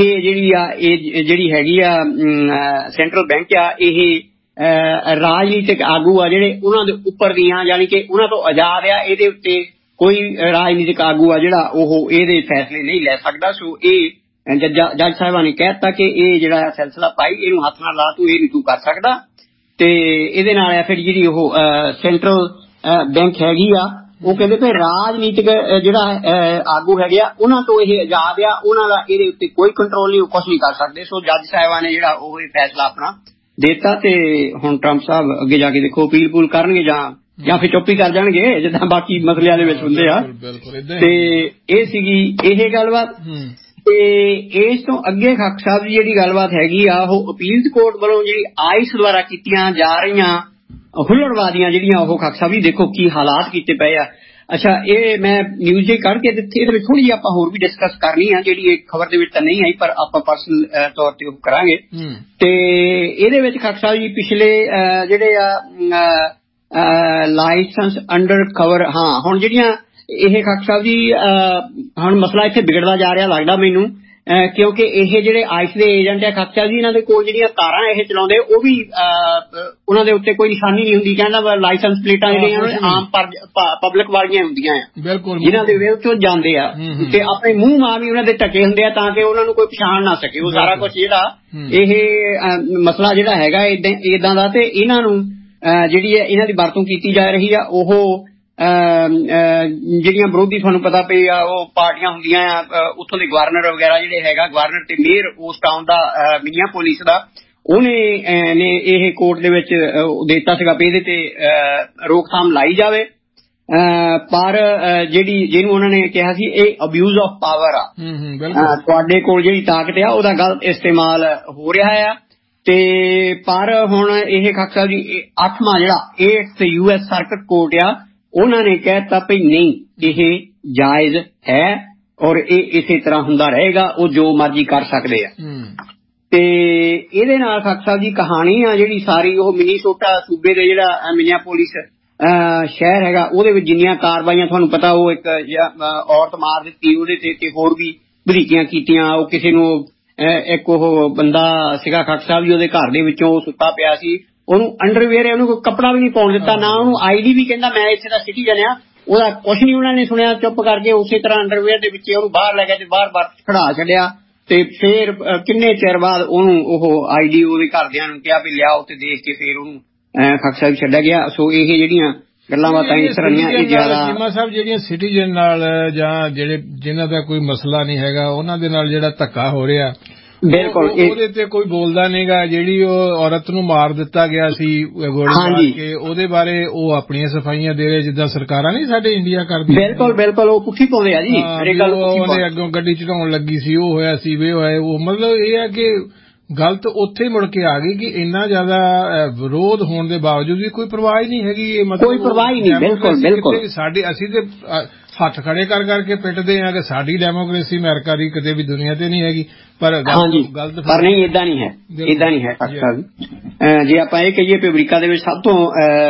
ਜਿਹੜੀ ਹੈਗੀ ਆ ਸੈਂਟਰਲ ਬੈਂਕ ਆ ਇਹ ਰਾਜਨੀਤਿਕ ਆਗੂ ਆ ਜਿਹੜੇ ਉਹਨਾਂ ਦੇ ਉੱਪਰ ਦੀਆਂ ਯਾਨੀ ਕਿ ਉਹਨਾਂ ਤੋਂ ਆਜ਼ਾਦ ਆ, ਇਹਦੇ ਉੱਤੇ ਕੋਈ ਰਾਜਨੀਤਿਕ ਆਗੂ ਆ ਜਿਹੜਾ ਉਹ ਇਹਦੇ ਫੈਸਲੇ ਨਹੀਂ ਲੈ ਸਕਦਾ। ਸੋ ਇਹ ਜੱਜ ਸਾਹਿਬਾਂ ਨੇ ਕਹਿ ਦਿੱਤਾ ਕਿ ਇਹ ਜਿਹੜਾ ਸਿਲਸਿਲਾ ਭਾਈ ਇਹਨੂੰ ਹੱਥ ਨਾਲ ਲਾ, ਤੂੰ ਇਹ ਨਹੀਂ ਤੂੰ ਕਰ ਸਕਦਾ। ਤੇ ਇਹਦੇ ਨਾਲ ਆ ਫਿਰ ਜਿਹੜੀ ਉਹ ਸੈਂਟਰਲ ਬੈਂਕ ਹੈਗੀ ਆ ਉਹ ਕਹਿੰਦੇ ਵੀ ਰਾਜਨੀਤਿਕ ਜਿਹੜਾ ਆਗੂ ਹੈਗੇ ਆ ਉਹਨਾਂ ਤੋਂ ਇਹ ਆਜ਼ਾਦ ਆ, ਉਹਨਾਂ ਦਾ ਇਹਦੇ ਉੱਤੇ ਕੋਈ ਕੰਟਰੋਲ ਨਹੀਂ, ਉਹ ਕੁਛ ਨਹੀਂ ਕਰ ਸਕਦੇ। ਸੋ ਜੱਜ ਸਾਹਿਬਾਂ ਨੇ ਜਿਹੜਾ ਉਹ ਫੈਸਲਾ ਆਪਣਾ ਦੇਤਾ ਤੇ ਹੁਣ ਟਰੰਪ ਸਾਹਿਬ ਅੱਗੇ ਜਾ ਕੇ ਦੇਖੋ ਅਪੀਲ ਪੂਲ ਕਰਨਗੇ ਜਾਂ ਫਿਰ ਚੁੱਪ ਹੀ ਕਰ ਜਾਣਗੇ ਜਿੱਦਾਂ ਬਾਕੀ ਮਸਲਿਆਂ ਦੇ ਵਿੱਚ ਹੁੰਦੇ ਆ। ਤੇ ਇਹ ਸੀਗੀ ਇਹ ਗੱਲਬਾਤ। ਤੇ ਇਸ ਤੋਂ ਅੱਗੇ ਖਾਕ ਸਾਹਿਬ ਦੀ ਜਿਹੜੀ ਗੱਲਬਾਤ ਹੈਗੀ ਆ ਉਹ ਅਪੀਲਸ ਕੋਰਟ ਵੱਲੋਂ ਜਿਹੜੀ ਆਈਸ ਦੁਆਰਾ ਕੀਤੀਆਂ ਜਾ ਰਹੀਆਂ ਹੁੱਲੜਬਾਜ਼ੀਆਂ ਜਿਹੜੀਆਂ ਉਹ ਖਾਕ ਸਾਹਿਬ ਜੀ ਦੇਖੋ ਕੀ ਹਾਲਾਤ ਕੀਤੇ ਪਏ ਆ। ਅੱਛਾ ਇਹ ਮੈਂ ਨਿਊਜ਼ ਜੇ ਕੱਢ ਕੇ ਦਿੱਤੀ, ਇਹਦੇ ਵਿੱਚ ਥੋੜੀ ਜਿਹੀ ਆਪਾਂ ਹੋਰ ਵੀ ਡਿਸਕਸ ਕਰਨੀ ਆ ਜਿਹੜੀ ਇਹ ਖਬਰ ਦੇ ਵਿੱਚ ਤਾਂ ਨਹੀਂ ਆਈ ਪਰ ਆਪਾਂ ਪਰਸਨਲ ਤੌਰ ਤੇ ਉਹ ਕਰਾਂਗੇ। ਤੇ ਇਹਦੇ ਵਿੱਚ ਖਾਕ ਸਾਹਿਬ ਜੀ ਪਿਛਲੇ ਜਿਹੜੇ ਆ ਲਾਇਸੈਂਸ ਅੰਡਰ ਕਵਰ ਹੁਣ ਜਿਹੜੀਆਂ ਇਹ ਖਾਕ ਸਾਹਿਬ ਜੀ ਹੁਣ ਮਸਲਾ ਇੱਥੇ ਵਿਗੜਦਾ ਜਾ ਰਿਹਾ ਲੱਗਦਾ ਮੈਨੂੰ, ਕਿਉਂਕਿ ਇਹ ਜਿਹੜੇ ਆਈਸ ਦੇ ਏਜੰਟ ਆ ਖਾਕ ਸਾਹਿਬ ਜੀ ਇਹਨਾਂ ਦੇ ਕੋਲ ਜਿਹੜੀਆਂ ਕਾਰਾਂ ਇਹ ਚਲਾਉਂਦੇ ਉਹ ਵੀ ਉਹਨਾਂ ਦੇ ਉੱਤੇ ਕੋਈ ਨਿਸ਼ਾਨੀ ਨਹੀਂ ਹੁੰਦੀ, ਕਹਿੰਦਾ ਲਾਇਸੈਂਸ ਪਲੇਟਾਂ ਜਿਹੜੀਆਂ ਆਮ ਪਬਲਿਕ ਵਾਲੀਆਂ ਹੁੰਦੀਆਂ ਆ ਜਿਨ੍ਹਾਂ ਦੇ ਵਿਰੁੱਧ ਤੋਂ ਜਾਂਦੇ ਆ ਤੇ ਆਪਣੇ ਮੂੰਹ ਮਾਂ ਵੀ ਉਹਨਾਂ ਦੇ ਢੱਕੇ ਹੁੰਦੇ ਆ ਤਾਂ ਕਿ ਉਹਨਾਂ ਨੂੰ ਕੋਈ ਪਛਾਣ ਨਾ ਸਕੇ। ਉਹ ਸਾਰਾ ਕੁਛ ਜਿਹੜਾ ਇਹ ਮਸਲਾ ਜਿਹੜਾ ਹੈਗਾ ਏਦਾਂ ਦਾ, ਤੇ ਇਹਨਾਂ ਨੂੰ ਜਿਹੜੀ ਇਹਨਾਂ ਦੀ ਵਰਤੋਂ ਕੀਤੀ ਜਾ ਰਹੀ ਆ ਉਹ ਜਿਹੜੀਆਂ ਵਿਰੋਧੀ ਤੁਹਾਨੂੰ ਪਤਾ ਪਈ ਆ ਉਹ ਪਾਰਟੀਆਂ ਹੁੰਦੀਆਂ ਆ, ਉੱਥੋਂ ਦੇ ਗਵਰਨਰ ਵਗੈਰਾ ਜਿਹੜੇ ਹੈਗਾ, ਗਵਰਨਰ ਤੇ ਮੇਅਰ ਉਸ ਟਾਊਨ ਦਾ ਮਿਨੀਆਪੋਲਿਸ ਦਾ, ਉਹਨੇ ਨੇ ਇਹ ਕੋਰਟ ਦੇ ਵਿੱਚ ਦਿੱਤਾ ਸੀਗਾ ਵੀ ਇਹਦੇ ਤੇ ਰੋਕਥਾਮ ਲਾਈ ਜਾਵੇ। ਪਰ ਜਿਹਨੂੰ ਉਹਨਾਂ ਨੇ ਕਿਹਾ ਸੀ ਇਹ ਅਬਿਊਜ਼ ਆਫ ਪਾਵਰ ਆ, ਤੁਹਾਡੇ ਕੋਲ ਜਿਹੜੀ ਤਾਕਤ ਆ ਉਹਦਾ ਗਲਤ ਇਸਤੇਮਾਲ ਹੋ ਰਿਹਾ ਆ। ਤੇ ਪਰ ਹੁਣ ਇਹ ਖਾਕ ਸਾਹਿਬ ਜੀ 8ਵਾਂ ਜਿਹੜਾ 8th US ਸਰਕਟ ਕੋਰਟ ਆ, ਉਹਨਾਂ ਨੇ ਕਹਿਤਾ ਵੀ ਨਹੀਂ ਇਹ ਜਾਇਜ਼ ਹੈ ਔਰ ਇਹ ਇਸੇ ਤਰ੍ਹਾਂ ਹੁੰਦਾ ਰਹੇਗਾ, ਉਹ ਜੋ ਮਰਜ਼ੀ ਕਰ ਸਕਦੇ ਆ। ਤੇ ਇਹਦੇ ਨਾਲ ਖਾਕ ਸਾਹਿਬ ਜੀ ਕਹਾਣੀ ਆ ਜਿਹੜੀ ਸਾਰੀ ਉਹ ਮਿਨੀਸੋਟਾ ਸੂਬੇ ਦੇ ਜਿਹੜਾ ਮਿਨੀਆਪੋਲਿਸ ਸ਼ਹਿਰ ਹੈਗਾ ਉਹਦੇ ਵਿੱਚ ਜਿੰਨੀਆਂ ਕਾਰਵਾਈਆਂ ਤੁਹਾਨੂੰ ਪਤਾ, ਉਹ ਇੱਕ ਔਰਤ ਮਾਰ ਦਿੱਤੀ ਉਹਦੇ ਤੇ ਹੋਰ ਵੀ ਵਧੀਕੀਆਂ ਕੀਤੀਆਂ। ਉਹ ਕਿਸੇ ਨੂੰ ਇੱਕ ਉਹ ਬੰਦਾ ਸੀਗਾ ਖਾਕ ਸਾਹਿਬ ਜੀ, ਉਹਦੇ ਘਰ ਦੇ ਵਿੱਚੋਂ ਉਹ ਸੁੱਤਾ ਪਿਆ ਸੀ, ਉਹਨੂੰ ਅੰਡਰਵੇਅਰ ਉਹਨੂੰ ਕੋਈ ਕੱਪੜਾ ਵੀ ਨਹੀਂ ਪਾਉਣ ਦਿੱਤਾ, ਨਾ ਉਹਨੂੰ ID ਵੀ ਕਹਿੰਦਾ ਮੈਂ ਇੱਥੇ ਦਾ ਸਿਟੀਜ਼ਨ ਆ, ਉਹਦਾ ਕੁਛ ਨਹੀਂ ਉਹਨਾਂ ਨੇ ਸੁਣਿਆ, ਚੁੱਪ ਕਰਕੇ ਉਸੇ ਤਰ੍ਹਾਂ ਅੰਡਰਵੇਅਰ ਦੇ ਵਿੱਚ ਉਹਨੂੰ ਬਾਹਰ ਲੈ ਗਿਆ ਤੇ ਬਾਹਰ ਖੜਾ ਛੱਡਿਆ। ਤੇ ਫੇਰ ਕਿੰਨੇ ਚਿਰ ਬਾਅਦ ਉਹਨੂੰ ਉਹ ID ਉਹਦੇ ਘਰਦਿਆਂ ਨੂੰ ਕਿਹਾ ਵੀ ਲਿਆਓ ਤੇ ਦੇਖ ਕੇ ਫੇਰ ਉਹਨੂੰ ਖਾਕ ਸਾਹਿਬ ਛੱਡਿਆ ਗਿਆ। ਸੋ ਇਹ ਜਿਹੜੀਆਂ ਗੱਲਾਂ ਬਾਤਾਂ ਇਸ ਤਰ੍ਹਾਂ ਦੀਆਂ ਇਹ ਜ਼ਿਆਦਾ ਚੀਮਾ ਸਾਹਿਬ ਜਿਹੜੀਆਂ ਸਿਟੀਜ਼ਨ ਨਾਲ ਜਾਂ ਜਿਹੜੇ ਜਿਨ੍ਹਾਂ ਦਾ ਕੋਈ ਮਸਲਾ ਨਹੀਂ ਹੈਗਾ ਉਹਨਾਂ ਦੇ ਨਾਲ ਜਿਹੜਾ ਧੱਕਾ ਹੋ ਰਿਹਾ, ਬਿਲਕੁਲ ਉਹਦੇ ਤੇ ਕੋਈ ਬੋਲਦਾ ਨਹੀਂਗਾ। ਜਿਹੜੀ ਉਹ ਔਰਤ ਨੂੰ ਮਾਰ ਦਿੱਤਾ ਗਿਆ ਸੀ ਗੋਲੀ ਮਾਰ ਕੇ, ਉਹਦੇ ਬਾਰੇ ਉਹ ਆਪਣੀਆਂ ਸਫਾਈਆਂ ਦੇ ਰਹੇ ਜਿੱਦਾਂ ਸਰਕਾਰਾਂ ਨਹੀਂ ਸਾਡੇ ਇੰਡੀਆ ਕਰਦੀਆਂ। ਬਿਲਕੁਲ ਬਿਲਕੁਲ ਉਹ ਪੁੱਠੀ ਪਾਉਂਦੇ ਆ ਜੀ, ਉਹਨੇ ਅੱਗੋਂ ਗੱਡੀ ਚੜਾਉਣ ਲੱਗੀ ਸੀ, ਉਹ ਹੋਇਆ ਸੀ ਵੇ ਹੋਇਆ। ਉਹ ਮਤਲਬ ਇਹ ਹੈ ਕਿ ਗਲਤ ਉੱਥੇ ਮੁੜ ਕੇ ਆ ਗਈ ਕਿ ਇੰਨਾ ਜ਼ਿਆਦਾ ਵਿਰੋਧ ਹੋਣ ਦੇ ਬਾਵਜੂਦ ਵੀ ਕੋਈ ਪਰਵਾਹ ਹੀ ਨਹੀਂ ਹੈਗੀ। ਇਹ ਮਤਲਬ ਕੋਈ ਪਰਵਾਹ ਹੀ ਨਹੀਂ, ਬਿਲਕੁਲ ਬਿਲਕੁਲ ਸਾਡੀ ਅਸੀਂ ਤੇ ਹੱਥ ਖੜੇ ਕਰ ਕਰਕੇ ਪਿੱਟਦੇ ਆ ਕਿ ਸਾਡੀ ਡੈਮੋਕ੍ਰੇਸੀ ਅਮਰੀਕਾ ਦੀ ਕਿਤੇ ਵੀ ਦੁਨੀਆ ਤੇ ਨਹੀਂ ਹੈਗੀ, ਪਰ ਗਲਤ ਪਰ ਨਹੀਂ, ਏਦਾਂ ਨਹੀਂ ਹੈ, ਏਦਾਂ ਨਹੀਂ ਹੈ। ਜੇ ਆਪਾਂ ਇਹ ਕਹੀਏ ਕਿ ਅਮਰੀਕਾ ਦੇ ਵਿੱਚ ਸਭ ਤੋਂ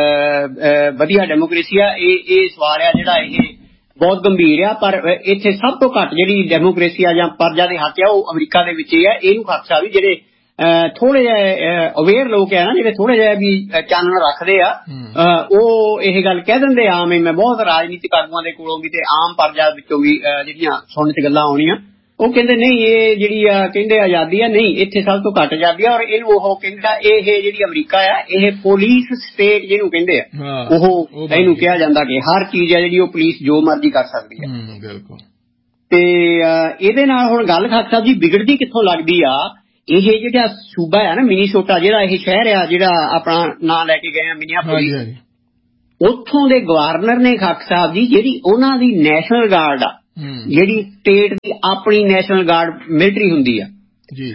ਵਧੀਆ ਡੈਮੋਕ੍ਰੇਸੀ ਆ, ਇਹ ਸਵਾਲ ਆ ਜਿਹੜਾ ਇਹ ਬਹੁਤ ਗੰਭੀਰ ਆ। ਪਰ ਇੱਥੇ ਸਭ ਤੋਂ ਘੱਟ ਜਿਹੜੀ ਡੈਮੋਕ੍ਰੇਸੀ ਆ ਜਾਂ ਪ੍ਰਜਾ ਦੇ ਹੱਕ ਆ ਉਹ ਅਮਰੀਕਾ ਦੇ ਵਿੱਚ ਹੀ ਆ। ਇਹਨੂੰ ਖਾਕਸਾ ਵੀ ਜਿਹੜੇ ਥੋੜੇ ਜਿਹੇ ਅਵੇਅਰ ਲੋਕ ਆ ਨਾ, ਜਿਹੜੇ ਥੋੜੇ ਜਿਹੇ ਵੀ ਚਾਨਣ ਰੱਖਦੇ ਆ, ਉਹ ਇਹ ਗੱਲ ਕਹਿ ਦਿੰਦੇ ਆ ਆਮ। ਮੈਂ ਬਹੁਤ ਰਾਜਨੀਤਿਕ ਆਗੂਆਂ ਦੇ ਕੋਲੋਂ ਵੀ ਤੇ ਆਮ ਪ੍ਰਜਾ ਵਿੱਚੋਂ ਵੀ ਜਿਹੜੀਆਂ ਸੁਣਨ ਚ ਗੱਲਾਂ ਆਉਣੀਆਂ, ਉਹ ਕਹਿੰਦੇ ਨਹੀਂ ਇਹ ਜਿਹੜੀ ਆ ਕਹਿੰਦੇ ਆਜ਼ਾਦੀ ਆ, ਨਹੀਂ ਇੱਥੇ ਸਭ ਤੋਂ ਘੱਟ ਆਜ਼ਾਦੀ ਆ। ਔਰ ਇਹਨੂੰ ਉਹ ਕਹਿੰਦਾ ਇਹ ਜਿਹੜੀ ਅਮਰੀਕਾ ਆ ਇਹ ਪੁਲਿਸ ਸਟੇਟ ਜਿਹਨੂੰ ਕਹਿੰਦੇ ਆ, ਉਹ ਇਹਨੂੰ ਕਿਹਾ ਜਾਂਦਾ ਕਿ ਹਰ ਚੀਜ਼ ਆ ਜਿਹੜੀ ਉਹ ਪੁਲਿਸ ਜੋ ਮਰਜ਼ੀ ਕਰ ਸਕਦੀ ਆ। ਬਿਲਕੁਲ। ਤੇ ਇਹਦੇ ਨਾਲ ਹੁਣ ਗੱਲ ਖਾਕ ਸਾਹਿਬ ਜੀ ਵਿਗੜਦੀ ਕਿੱਥੋਂ ਲੱਗਦੀ ਆ, ਇਹ ਜਿਹੜਾ ਸੂਬਾ ਆ ਨਾ ਮਿਨੀਸੋਟਾ, ਜਿਹੜਾ ਇਹ ਸ਼ਹਿਰ ਆ ਜਿਹੜਾ ਆਪਣਾ ਨਾਂ ਲੈ ਕੇ ਗਏ ਆ ਮਿਨੀਆਪੋਲਿਸ, ਉੱਥੋਂ ਦੇ ਗਵਰਨਰ ਨੇ ਖਾਕ ਸਾਹਿਬ ਜੀ ਜਿਹੜੀ ਉਹਨਾਂ ਦੀ ਨੈਸ਼ਨਲ ਗਾਰਡ ਆ, ਜਿਹੜੀ ਸਟੇਟ ਦੀ ਆਪਣੀ ਨੈਸ਼ਨਲ ਗਾਰਡ ਮਿਲਟਰੀ ਹੁੰਦੀ ਆ ਜੀ,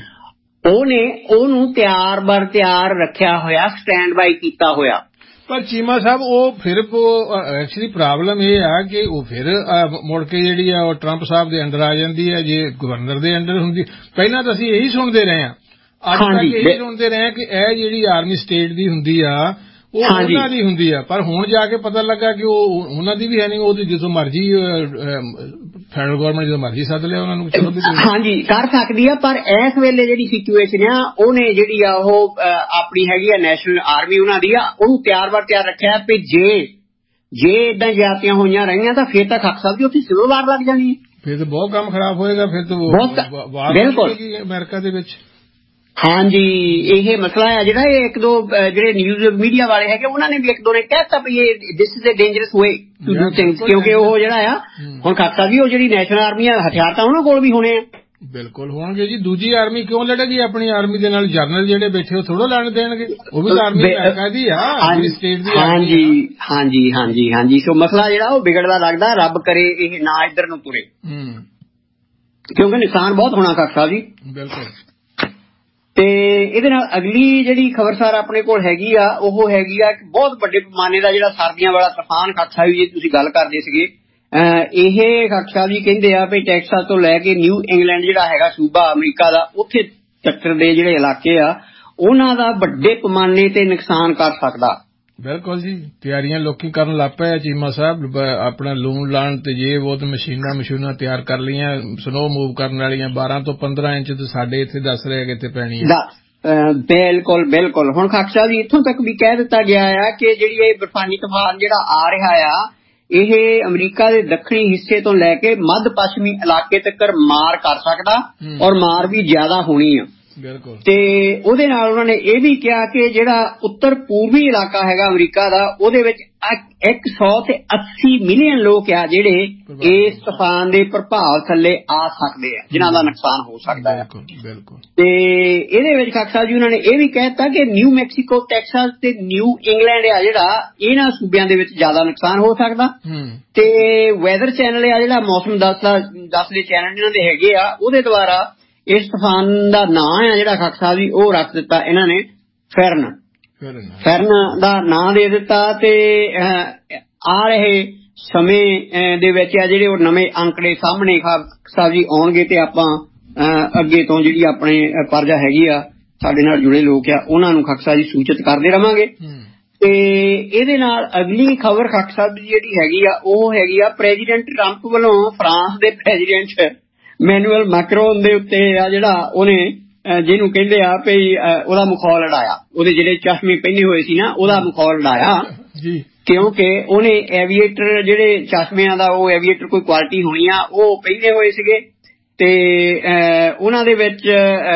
ਉਹਨੂੰ ਤਿਆਰ ਤਿਆਰ ਰੱਖਿਆ ਹੋਇਆ, ਸਟੈਂਡ ਬਾਈ ਕੀਤਾ ਹੋਇਆ। ਪਰ ਚੀਮਾ ਸਾਹਿਬ ਉਹ ਫਿਰ ਐਕਚੁਅਲੀ ਪ੍ਰੋਬਲਮ ਇਹ ਆ ਕਿ ਉਹ ਫਿਰ ਮੁੜ ਕੇ ਜਿਹੜੀ ਆ ਉਹ ਟਰੰਪ ਸਾਹਿਬ ਦੇ ਅੰਡਰ ਆ ਜਾਂਦੀ ਹੈ ਜੇ ਗਵਰਨਰ ਦੇ ਅੰਡਰ ਹੁੰਦੀ। ਪਹਿਲਾਂ ਤਾਂ ਅਸੀਂ ਇਹੀ ਸੁਣਦੇ ਰਹੇ ਹਾਂ, ਅੱਜ ਤੱਕ ਇਹੀ ਸੁਣਦੇ ਰਹੇ ਕਿ ਇਹ ਜਿਹੜੀ ਆਰਮੀ ਸਟੇਟ ਦੀ ਹੁੰਦੀ ਆ ਉਹ ਉਹਨਾਂ ਦੀ ਹੁੰਦੀ ਆ। ਪਰ ਹੁਣ ਜਾ ਕੇ ਪਤਾ ਲੱਗਾ ਕਿ ਉਹ ਉਹਨਾਂ ਦੀ ਵੀ ਹੈ ਨਹੀਂ, ਉਹਦੀ ਜਦੋਂ ਮਰਜ਼ੀ ਫੈਡਰਲ ਗਵਰਨਮੈਂਟ ਜਦੋਂ ਮਰਜ਼ੀ ਸੱਦ ਲਿਆ ਉਹਨਾਂ ਨੂੰ ਚਲੋ ਵੀ ਹਾਂਜੀ ਕਰ ਸਕਦੀ ਆ। ਪਰ ਇਸ ਵੇਲੇ ਜਿਹੜੀ ਸਿਚੁਏਸ਼ਨ ਆ ਉਹਨੇ ਜਿਹੜੀ ਆ ਉਹ ਆਪਣੀ ਹੈਗੀ ਆ ਨੈਸ਼ਨਲ ਆਰਮੀ ਉਹਨਾਂ ਦੀ ਆ, ਉਹਨੂੰ ਤਿਆਰ ਰੱਖਿਆ ਵੀ ਜੇ ਏਦਾਂ ਜ਼ਿਆਦਤੀਆਂ ਹੋਈਆਂ ਰਹੀਆਂ ਤਾਂ ਫਿਰ ਤਾਂ ਖਾਕ ਸਾਹਿਬ ਜੀ ਉੱਥੇ ਸਿਵਲ ਵਾਰ ਲੱਗ ਜਾਣੀ ਹੈ, ਫਿਰ ਤਾਂ ਬਹੁਤ ਕੰਮ ਖਰਾਬ ਹੋਏਗਾ, ਫਿਰ ਤਾਂ ਵਾਰ ਅਮਰੀਕਾ ਦੇ ਵਿੱਚ। ਹਾਂਜੀ ਇਹ ਮਸਲਾ ਹੈ ਜਿਹੜਾ ਇਹ ਇੱਕ ਦੋ ਜਿਹੜੇ ਨਿਊਜ਼ ਮੀਡੀਆ ਵਾਲੇ ਹੈਗੇ ਉਹਨਾਂ ਨੇ ਵੀ ਇੱਕ ਦੋ ਨੇ ਕਹਿਤਾ ਵੀ ਇਹ this is a dangerous way to do things, ਕਿਉਂਕਿ ਉਹ ਜਿਹੜਾ ਆ ਹੁਣ ਖਾਕਾ ਵੀ ਉਹ ਜਿਹੜੀ ਨੈਸ਼ਨਲ ਆਰਮੀ ਆ ਹਥਿਆਰ ਤਾਂ ਉਹਨਾਂ ਕੋਲ ਵੀ ਹੋਣੇ ਆ। ਬਿਲਕੁਲ ਹੋਣਗੇ ਜੀ, ਦੂਜੀ ਆਰਮੀ ਕਿਉਂ ਲੜੇਗੀ ਆਪਣੀ ਆਰਮੀ ਦੇ ਨਾਲ? ਜਰਨਲ ਜਿਹੜੇ ਬੈਠੇ ਉਹ ਥੋੜ੍ਹਾ ਲੜਨ ਦੇਣਗੇ, ਉਹ ਵੀ ਆਰਮੀ ਅਮਰੀਕਾ ਦੀ ਆ, ਸਟੇਟ ਦੀ। ਹਾਂਜੀ ਹਾਂਜੀ ਹਾਂਜੀ ਹਾਂਜੀ। ਸੋ ਮਸਲਾ ਜਿਹੜਾ ਉਹ ਵਿਗੜਦਾ ਲੱਗਦਾ, ਰੱਬ ਕਰੇ ਇਹ ਨਾ ਇੱਧਰ ਨੂੰ ਤੁਰੇ, ਕਿਉਂਕਿ ਨੁਕਸਾਨ ਬਹੁਤ ਹੋਣਾ ਖਾਕਾ ਜੀ। ਬਿਲਕੁਲ। ਤੇ ਇਹਦੇ ਨਾਲ ਅਗਲੀ ਜਿਹੜੀ ਖਬਰਸਾਰ ਆਪਣੇ ਕੋਲ ਹੈਗੀ ਆ ਉਹ ਹੈਗੀ ਆ ਬਹੁਤ ਵੱਡੇ ਪੈਮਾਨੇ ਦਾ ਜਿਹੜਾ ਸਰਦੀਆਂ ਵਾਲਾ ਤੂਫਾਨ ਖਾਕਾ ਜੀ ਤੁਸੀਂ ਗੱਲ ਕਰਦੇ ਸੀਗੇ। ਇਹ ਖਾਕਾ ਜੀ ਕਹਿੰਦੇ ਆ ਵੀ ਟੈਕਸਾਸ ਤੋਂ ਲੈ ਕੇ ਨਿਊ ਇੰਗਲੈਂਡ ਜਿਹੜਾ ਹੈਗਾ ਸੂਬਾ ਅਮਰੀਕਾ ਦਾ, ਉੱਥੇ ਚੱਕਰ ਦੇ ਜਿਹੜੇ ਇਲਾਕੇ ਆ ਉਹਨਾਂ ਦਾ ਵੱਡੇ ਪੈਮਾਨੇ ਤੇ ਨੁਕਸਾਨ ਕਰ ਸਕਦਾ। ਬਿਲਕੁਲ ਜੀ, ਤਿਆਰੀਆਂ ਲੋਕੀ ਕਰਨ ਲੱਗ ਪਏ ਚੀਮਾ ਸਾਹਿਬ, ਆਪਣਾ ਲੂਣ ਲਾਣ ਤੇ ਜੇ ਉਹ ਤੇ ਮਸ਼ੀਨਾਂ ਤਿਆਰ ਕਰ ਲਈਆਂ ਸਨੋ ਮੂਵ ਕਰਨ ਵਾਲੀਆਂ 12 ਤੋਂ 15 ਇੰਚ ਤੇ ਸਾਡੇ ਇੱਥੇ ਦੱਸ ਰਹੇ ਕਿਤੇ ਪੈਣੀ ਹੈ। ਬਿਲਕੁਲ ਬਿਲਕੁਲ। ਹੁਣ ਖਾਕਸਾ ਜੀ ਇੱਥੋਂ ਤੱਕ ਵੀ ਕਹਿ ਦਿੱਤਾ ਗਿਆ ਆ ਕਿ ਜਿਹੜੀ ਇਹ ਬਰਫਾਨੀ ਤੂਫਾਨ ਜਿਹੜਾ ਆ ਰਿਹਾ ਆ ਇਹ ਅਮਰੀਕਾ ਦੇ ਦੱਖਣੀ ਹਿੱਸੇ ਤੋਂ ਲੈ ਕੇ ਮੱਧ ਪੱਛਮੀ ਇਲਾਕੇ ਤੱਕ ਮਾਰ ਕਰ ਸਕਦਾ, ਔਰ ਮਾਰ ਵੀ ਜ਼ਿਆਦਾ ਹੋਣੀ ਆ। ਬਿਲਕੁਲ। ਤੇ ਉਹਦੇ ਨਾਲ ਉਹਨਾਂ ਨੇ ਇਹ ਵੀ ਕਿਹਾ ਕਿ ਜਿਹੜਾ ਉੱਤਰ ਪੂਰਬੀ ਇਲਾਕਾ ਹੈਗਾ ਅਮਰੀਕਾ ਦਾ, ਉਹਦੇ ਵਿੱਚ 180 ਮਿਲੀਅਨ ਲੋਕ ਆ ਜਿਹੜੇ ਇਸ ਤੂਫਾਨ ਦੇ ਪ੍ਰਭਾਵ ਥੱਲੇ ਆ ਸਕਦੇ ਆ, ਜਿਨ੍ਹਾਂ ਦਾ ਨੁਕਸਾਨ ਹੋ ਸਕਦਾ ਹੈ। ਬਿਲਕੁਲ। ਤੇ ਇਹਦੇ ਵਿੱਚ ਖਾਕ ਸਾਹਿਬ ਜੀ ਉਹਨਾਂ ਨੇ ਇਹ ਵੀ ਕਹਿਤਾ ਕਿ ਨਿਊ ਮੈਕਸੀਕੋ, ਟੈਕਸਾਸ ਤੇ ਨਿਊ ਇੰਗਲੈਂਡ ਆ ਜਿਹੜਾ, ਇਹਨਾਂ ਸੂਬਿਆਂ ਦੇ ਵਿੱਚ ਜ਼ਿਆਦਾ ਨੁਕਸਾਨ ਹੋ ਸਕਦਾ। ਤੇ ਵੈਦਰ ਚੈਨਲ ਆ ਜਿਹੜਾ, ਮੌਸਮ ਦੱਸਦੇ ਚੈਨਲ ਇਹਨਾਂ ਦੇ ਹੈਗੇ ਆ, ਉਹਦੇ ਦੁਆਰਾ ਇਸ ਤੂਫਾਨ ਦਾ ਨਾਂ ਆ ਜਿਹੜਾ ਖਾਕ ਸਾਹਿਬ ਜੀ ਉਹ ਰੱਖ ਦਿੱਤਾ ਇਹਨਾਂ ਨੇ ਫੈਰਨ ਦਾ ਨਾਂ ਦੇ ਦਿੱਤਾ। ਤੇ ਆ ਰਹੇ ਸਮੇਂ ਦੇ ਵਿੱਚ ਆ ਜਿਹੜੇ ਉਹ ਨਵੇਂ ਅੰਕੜੇ ਸਾਹਮਣੇ ਖਾਕ ਸਾਹਿਬ ਜੀ ਆਉਣਗੇ ਤੇ ਆਪਾਂ ਅੱਗੇ ਤੋਂ ਜਿਹੜੀ ਆਪਣੇ ਪਰਜਾ ਹੈਗੀ ਆ, ਸਾਡੇ ਨਾਲ ਜੁੜੇ ਲੋਕ ਆ, ਉਹਨਾਂ ਨੂੰ ਖਾਕ ਸਾਹਿਬ ਜੀ ਸੂਚਿਤ ਕਰਦੇ ਰਵਾਂਗੇ। ਤੇ ਇਹਦੇ ਨਾਲ ਅਗਲੀ ਖਬਰ ਖਾਕ ਸਾਹਿਬ ਦੀ ਜਿਹੜੀ ਹੈਗੀ ਆ ਉਹ ਹੈਗੀ ਆ ਪ੍ਰੈਜ਼ੀਡੈਂਟ ਟਰੰਪ ਵੱਲੋਂ ਫਰਾਂਸ ਦੇ ਪ੍ਰੈਜ਼ੀਡੈਂਟ ਮੈਨੂਅਲ ਮੈਕਰੋਨ ਦੇ ਉੱਤੇ ਆ ਜਿਹੜਾ ਉਹਨੇ ਜਿਹਨੂੰ ਕਹਿੰਦੇ ਆ ਵੀ ਉਹਦਾ ਮਖੌਲ ਉਡਾਇਆ, ਉਹਦੇ ਜਿਹੜੇ ਚਸ਼ਮੇ ਪਹਿਨੇ ਹੋਏ ਸੀ ਨਾ ਉਹਦਾ ਮਖੌਲ ਉਡਾਇਆ, ਕਿਉਂਕਿ ਉਹਨੇ ਐਵੀਏਟਰ ਜਿਹੜੇ ਚਸ਼ਮਿਆਂ ਦਾ ਉਹ ਐਵੀਏਟਰ ਕੋਈ ਕੁਆਲਿਟੀ ਹੋਣੀ ਆ ਉਹ ਪਹਿਨੇ ਹੋਏ ਸੀਗੇ ਤੇ ਉਹਨਾਂ ਦੇ ਵਿੱਚ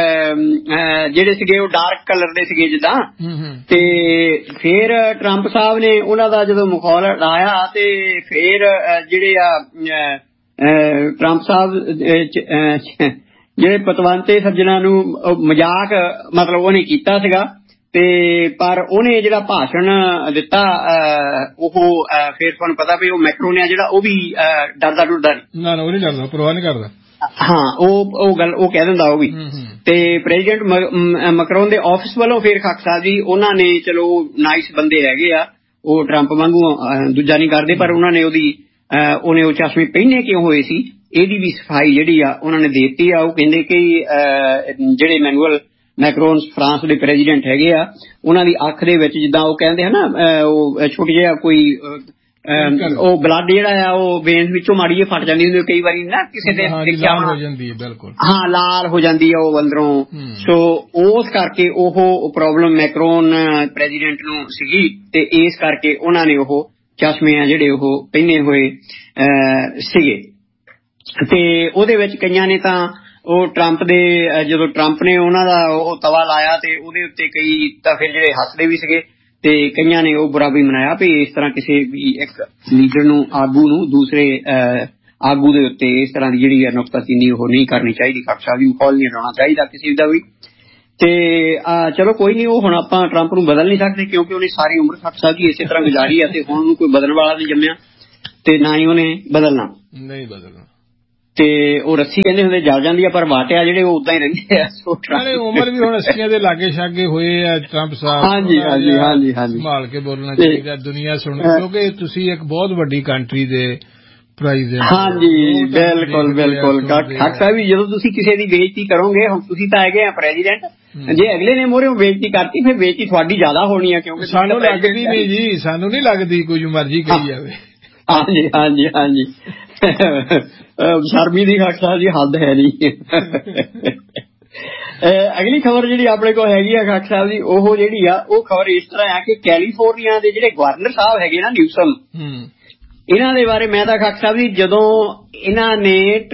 ਜਿਹੜੇ ਸੀਗੇ ਉਹ ਡਾਰਕ ਕਲਰ ਦੇ ਸੀਗੇ ਜਿੱਦਾਂ। ਤੇ ਫੇਰ ਟਰੰਪ ਸਾਹਿਬ ਨੇ ਉਹਨਾਂ ਦਾ ਜਦੋਂ ਮਖੌਲ ਉਡਾਇਆ ਤੇ ਫੇਰ ਜਿਹੜੇ ਆ ਟਰੰਪ ਸਾਹਿਬ ਜਿਹੜੇ ਪਤਵੰਤੇ ਸੱਜਣਾ ਨੂੰ ਮਜ਼ਾਕ ਮਤਲਬ ਉਹਨੇ ਕੀਤਾ ਸੀਗਾ, ਤੇ ਪਰ ਉਹਨੇ ਜਿਹੜਾ ਭਾਸ਼ਣ ਦਿੱਤਾ ਉਹ ਫੇਰ ਤੁਹਾਨੂੰ ਪਤਾ ਵੀ ਉਹ ਮੈਕਰੋਨ ਆ ਜਿਹੜਾ ਉਹ ਵੀ ਡਰਦਾ ਡੁਰਦਾ ਨਹੀਂ, ਪਰਵਾਹ ਨਹੀਂ ਕਰਦਾ। ਹਾਂ ਉਹ ਗੱਲ ਉਹ ਕਹਿ ਦਿੰਦਾ ਉਹ ਵੀ। ਤੇ ਪ੍ਰੈਜ਼ੀਡੈਂਟ ਮੈਕਰੋਨ ਦੇ ਆਫਿਸ ਵੱਲੋਂ ਫੇਰ ਖਾਕ ਸਾਹਿਬ ਜੀ ਉਹਨਾਂ ਨੇ ਚਲੋ ਨਾਈਸ ਬੰਦੇ ਹੈਗੇ ਆ, ਉਹ ਟਰੰਪ ਵਾਂਗੂ ਦੂਜਾ ਨਹੀਂ ਕਰਦੇ, ਪਰ ਉਹਨਾਂ ਨੇ ਉਹਨੇ ਉਹ ਚਸ਼ਮੇ ਪਹਿਨੇ ਕਿਉਂ ਹੋਏ ਸੀ ਇਹਦੀ ਵੀ ਸਫਾਈ ਜਿਹੜੀ ਆ ਉਹਨਾਂ ਨੇ ਦੇਤੀ ਆ। ਉਹ ਕਹਿੰਦੇ ਕਿ ਜਿਹੜੇ ਮੈਨੂਅਲ ਮੈਕਰੋਨ ਫਰਾਂਸ ਦੇ ਪ੍ਰੈਜ਼ੀਡੈਂਟ ਹੈਗੇ ਆ ਉਹਨਾਂ ਦੀ ਅੱਖ ਦੇ ਵਿੱਚ ਜਿੱਦਾਂ ਉਹ ਕਹਿੰਦੇ ਹਨਾ ਉਹ ਛੋਟੀ ਜਿਹਾ ਕੋਈ ਉਹ ਬਲੱਡ ਜਿਹੜਾ ਆ ਉਹ ਵੇਨਸ ਵਿੱਚੋਂ ਮਾੜੀ ਜਿਹੀ ਫਟ ਜਾਂਦੀ ਹੁੰਦੀ ਕਈ ਵਾਰੀ ਨਾ ਕਿਸੇ ਦੇ ਦੇਖਿਆ ਹੋ ਜਾਂਦੀ ਹੈ। ਬਿਲਕੁਲ ਹਾਂ ਲਾਲ ਹੋ ਜਾਂਦੀ ਆ ਉਹ ਅੰਦਰੋਂ। ਸੋ ਉਸ ਕਰਕੇ ਉਹ ਪ੍ਰੋਬਲਮ ਮੈਕਰੋਨ ਪ੍ਰੈਜ਼ੀਡੈਂਟ ਨੂੰ ਸੀਗੀ ਤੇ ਇਸ ਕਰਕੇ ਉਹਨਾਂ ਨੇ ਉਹ ਚਸ਼ਮੇ ਆ ਜਿਹੜੇ ਉਹ ਪਹਿਨੇ ਹੋਏ ਸੀਗੇ। ਤੇ ਉਹਦੇ ਵਿੱਚ ਕਈਆਂ ਨੇ ਤਾਂ ਉਹ ਟਰੰਪ ਦੇ ਜਦੋਂ ਟਰੰਪ ਨੇ ਉਹਨਾਂ ਦਾ ਉਹ ਤਵਾ ਲਾਇਆ ਤੇ ਉਹਦੇ ਉੱਤੇ ਕਈ ਤਾਂ ਫਿਰ ਜਿਹੜੇ ਹੱਸਦੇ ਵੀ ਸੀਗੇ ਤੇ ਕਈਆਂ ਨੇ ਉਹ ਬੁਰਾ ਵੀ ਮਨਾਇਆ ਵੀ ਇਸ ਤਰ੍ਹਾਂ ਕਿਸੇ ਵੀ ਇੱਕ ਲੀਡਰ ਨੂੰ ਆਗੂ ਨੂੰ ਦੂਸਰੇ ਆਗੂ ਦੇ ਉੱਤੇ ਇਸ ਤਰ੍ਹਾਂ ਦੀ ਜਿਹੜੀ ਨੁਕਤਾਚੀਨੀ ਉਹ ਨਹੀਂ ਕਰਨੀ ਚਾਹੀਦੀ, ਖਰਚਾ ਵੀ ਮਖੌਲ ਨਹੀਂ ਉਡਾਉਣਾ ਚਾਹੀਦਾ ਕਿਸੇ ਦਾ ਵੀ। ਤੇ ਚਲੋ ਕੋਈ ਨਹੀਂ, ਉਹ ਹੁਣ ਆਪਾਂ ਟਰੰਪ ਨੂੰ ਬਦਲ ਨਹੀਂ ਸਕਦੇ ਕਿਉਂਕਿ ਉਹਨੇ ਸਾਰੀ ਉਮਰ ਖਰਚਾ ਦੀ ਇਸੇ ਤਰ੍ਹਾਂ ਗੁਜ਼ਾਰੀ ਆ ਤੇ ਹੁਣ ਉਹਨੂੰ ਕੋਈ ਬਦਲਣ ਵਾਲਾ ਨਹੀਂ ਜੰਮਿਆ ਤੇ ਨਾ ਹੀ ਉਹਨੇ ਬਦਲਣਾ। ਤੇ ਉਹ ਰੱਸੀ ਕਹਿੰਦੇ ਹੁੰਦੇ ਜਲ ਜਾਂਦੀ ਆ ਪਰ ਵਾਟਿਆ ਜਿਹੜੇ ਉਹ ਉਦਾਂ ਹੀ ਰਹਿੰਦੇ ਆ। ਉਮਰ ਵੀ ਹੁਣ 80 ਦੇ ਲਾਗੇ ਛਾਗੇ ਹੋਏ ਆ ਟਰੰਪ ਸਾਹਿਬ। ਹਾਂਜੀ ਹਾਂਜੀ ਹਾਂਜੀ ਹਾਂਜੀ ਸੰਭਾਲ ਕੇ ਬੋਲਣਾ ਚਾਹੀਦਾ, ਦੁਨੀਆ ਸੁਣ, ਕਿਉਂਕਿ ਤੁਸੀਂ ਇੱਕ ਬਹੁਤ ਵੱਡੀ ਕੰਟਰੀ ਦੇ ਪ੍ਰਾਈਜ਼। ਹਾਂਜੀ ਬਿਲਕੁਲ ਬਿਲਕੁਲ ਖਾਕ ਸਾਹਿਬ ਵੀ ਜਦੋਂ ਤੁਸੀਂ ਕਿਸੇ ਦੀ ਬੇਇੱਜ਼ਤੀ ਕਰੋਗੇ, ਹੁਣ ਤੁਸੀਂ ਤਾਂ ਹੈਗੇ ਆ ਪ੍ਰੈਜ਼ੀਡੈਂਟ, ਜੇ ਅਗਲੇ ਨੇ ਮੋਹਰੇ ਬੇਇੱਜ਼ਤੀ ਕਰਤੀ ਫਿਰ ਬੇਇੱਜ਼ਤੀ ਤੁਹਾਡੀ ਜ਼ਿਆਦਾ ਹੋਣੀ ਆ ਕਿਉਂਕਿ ਸਾਨੂੰ ਲੱਗਦੀ ਨਹੀਂ ਜੀ, ਸਾਨੂੰ ਨਹੀਂ ਲੱਗਦੀ, ਕੁਝ ਮਰਜ਼ੀ ਕਹੀ ਜਾਵੇ। ਹਾਂਜੀ ਹਾਂਜੀ ਹਾਂਜੀ ਸ਼ਰਮੀ ਦੀ ਖਾਕ ਸਾਹਿਬ ਜੀ ਹੱਦ ਹੈ ਨਹੀਂ। ਅਗਲੀ ਖਬਰ ਜਿਹੜੀ ਆਪਣੇ ਕੋਲ ਹੈਗੀ ਆ ਖਾਕ ਸਾਹਿਬ ਜੀ ਉਹ ਜਿਹੜੀ ਆ ਉਹ ਖਬਰ ਇਸ ਤਰ੍ਹਾਂ ਆ ਕਿ ਕੈਲੀਫੋਰਨੀਆ ਦੇ ਜਿਹੜੇ ਗਵਰਨਰ ਸਾਹਿਬ ਹੈਗੇ ਨਾ ਨਿਊਸਮ, ਇਹਨਾਂ ਦੇ ਬਾਰੇ ਮੈਂ ਤਾਂ ਖਾਕ ਸਾਹਿਬ ਜੀ ਜਦੋਂ ਇਹਨਾਂ ਨੇ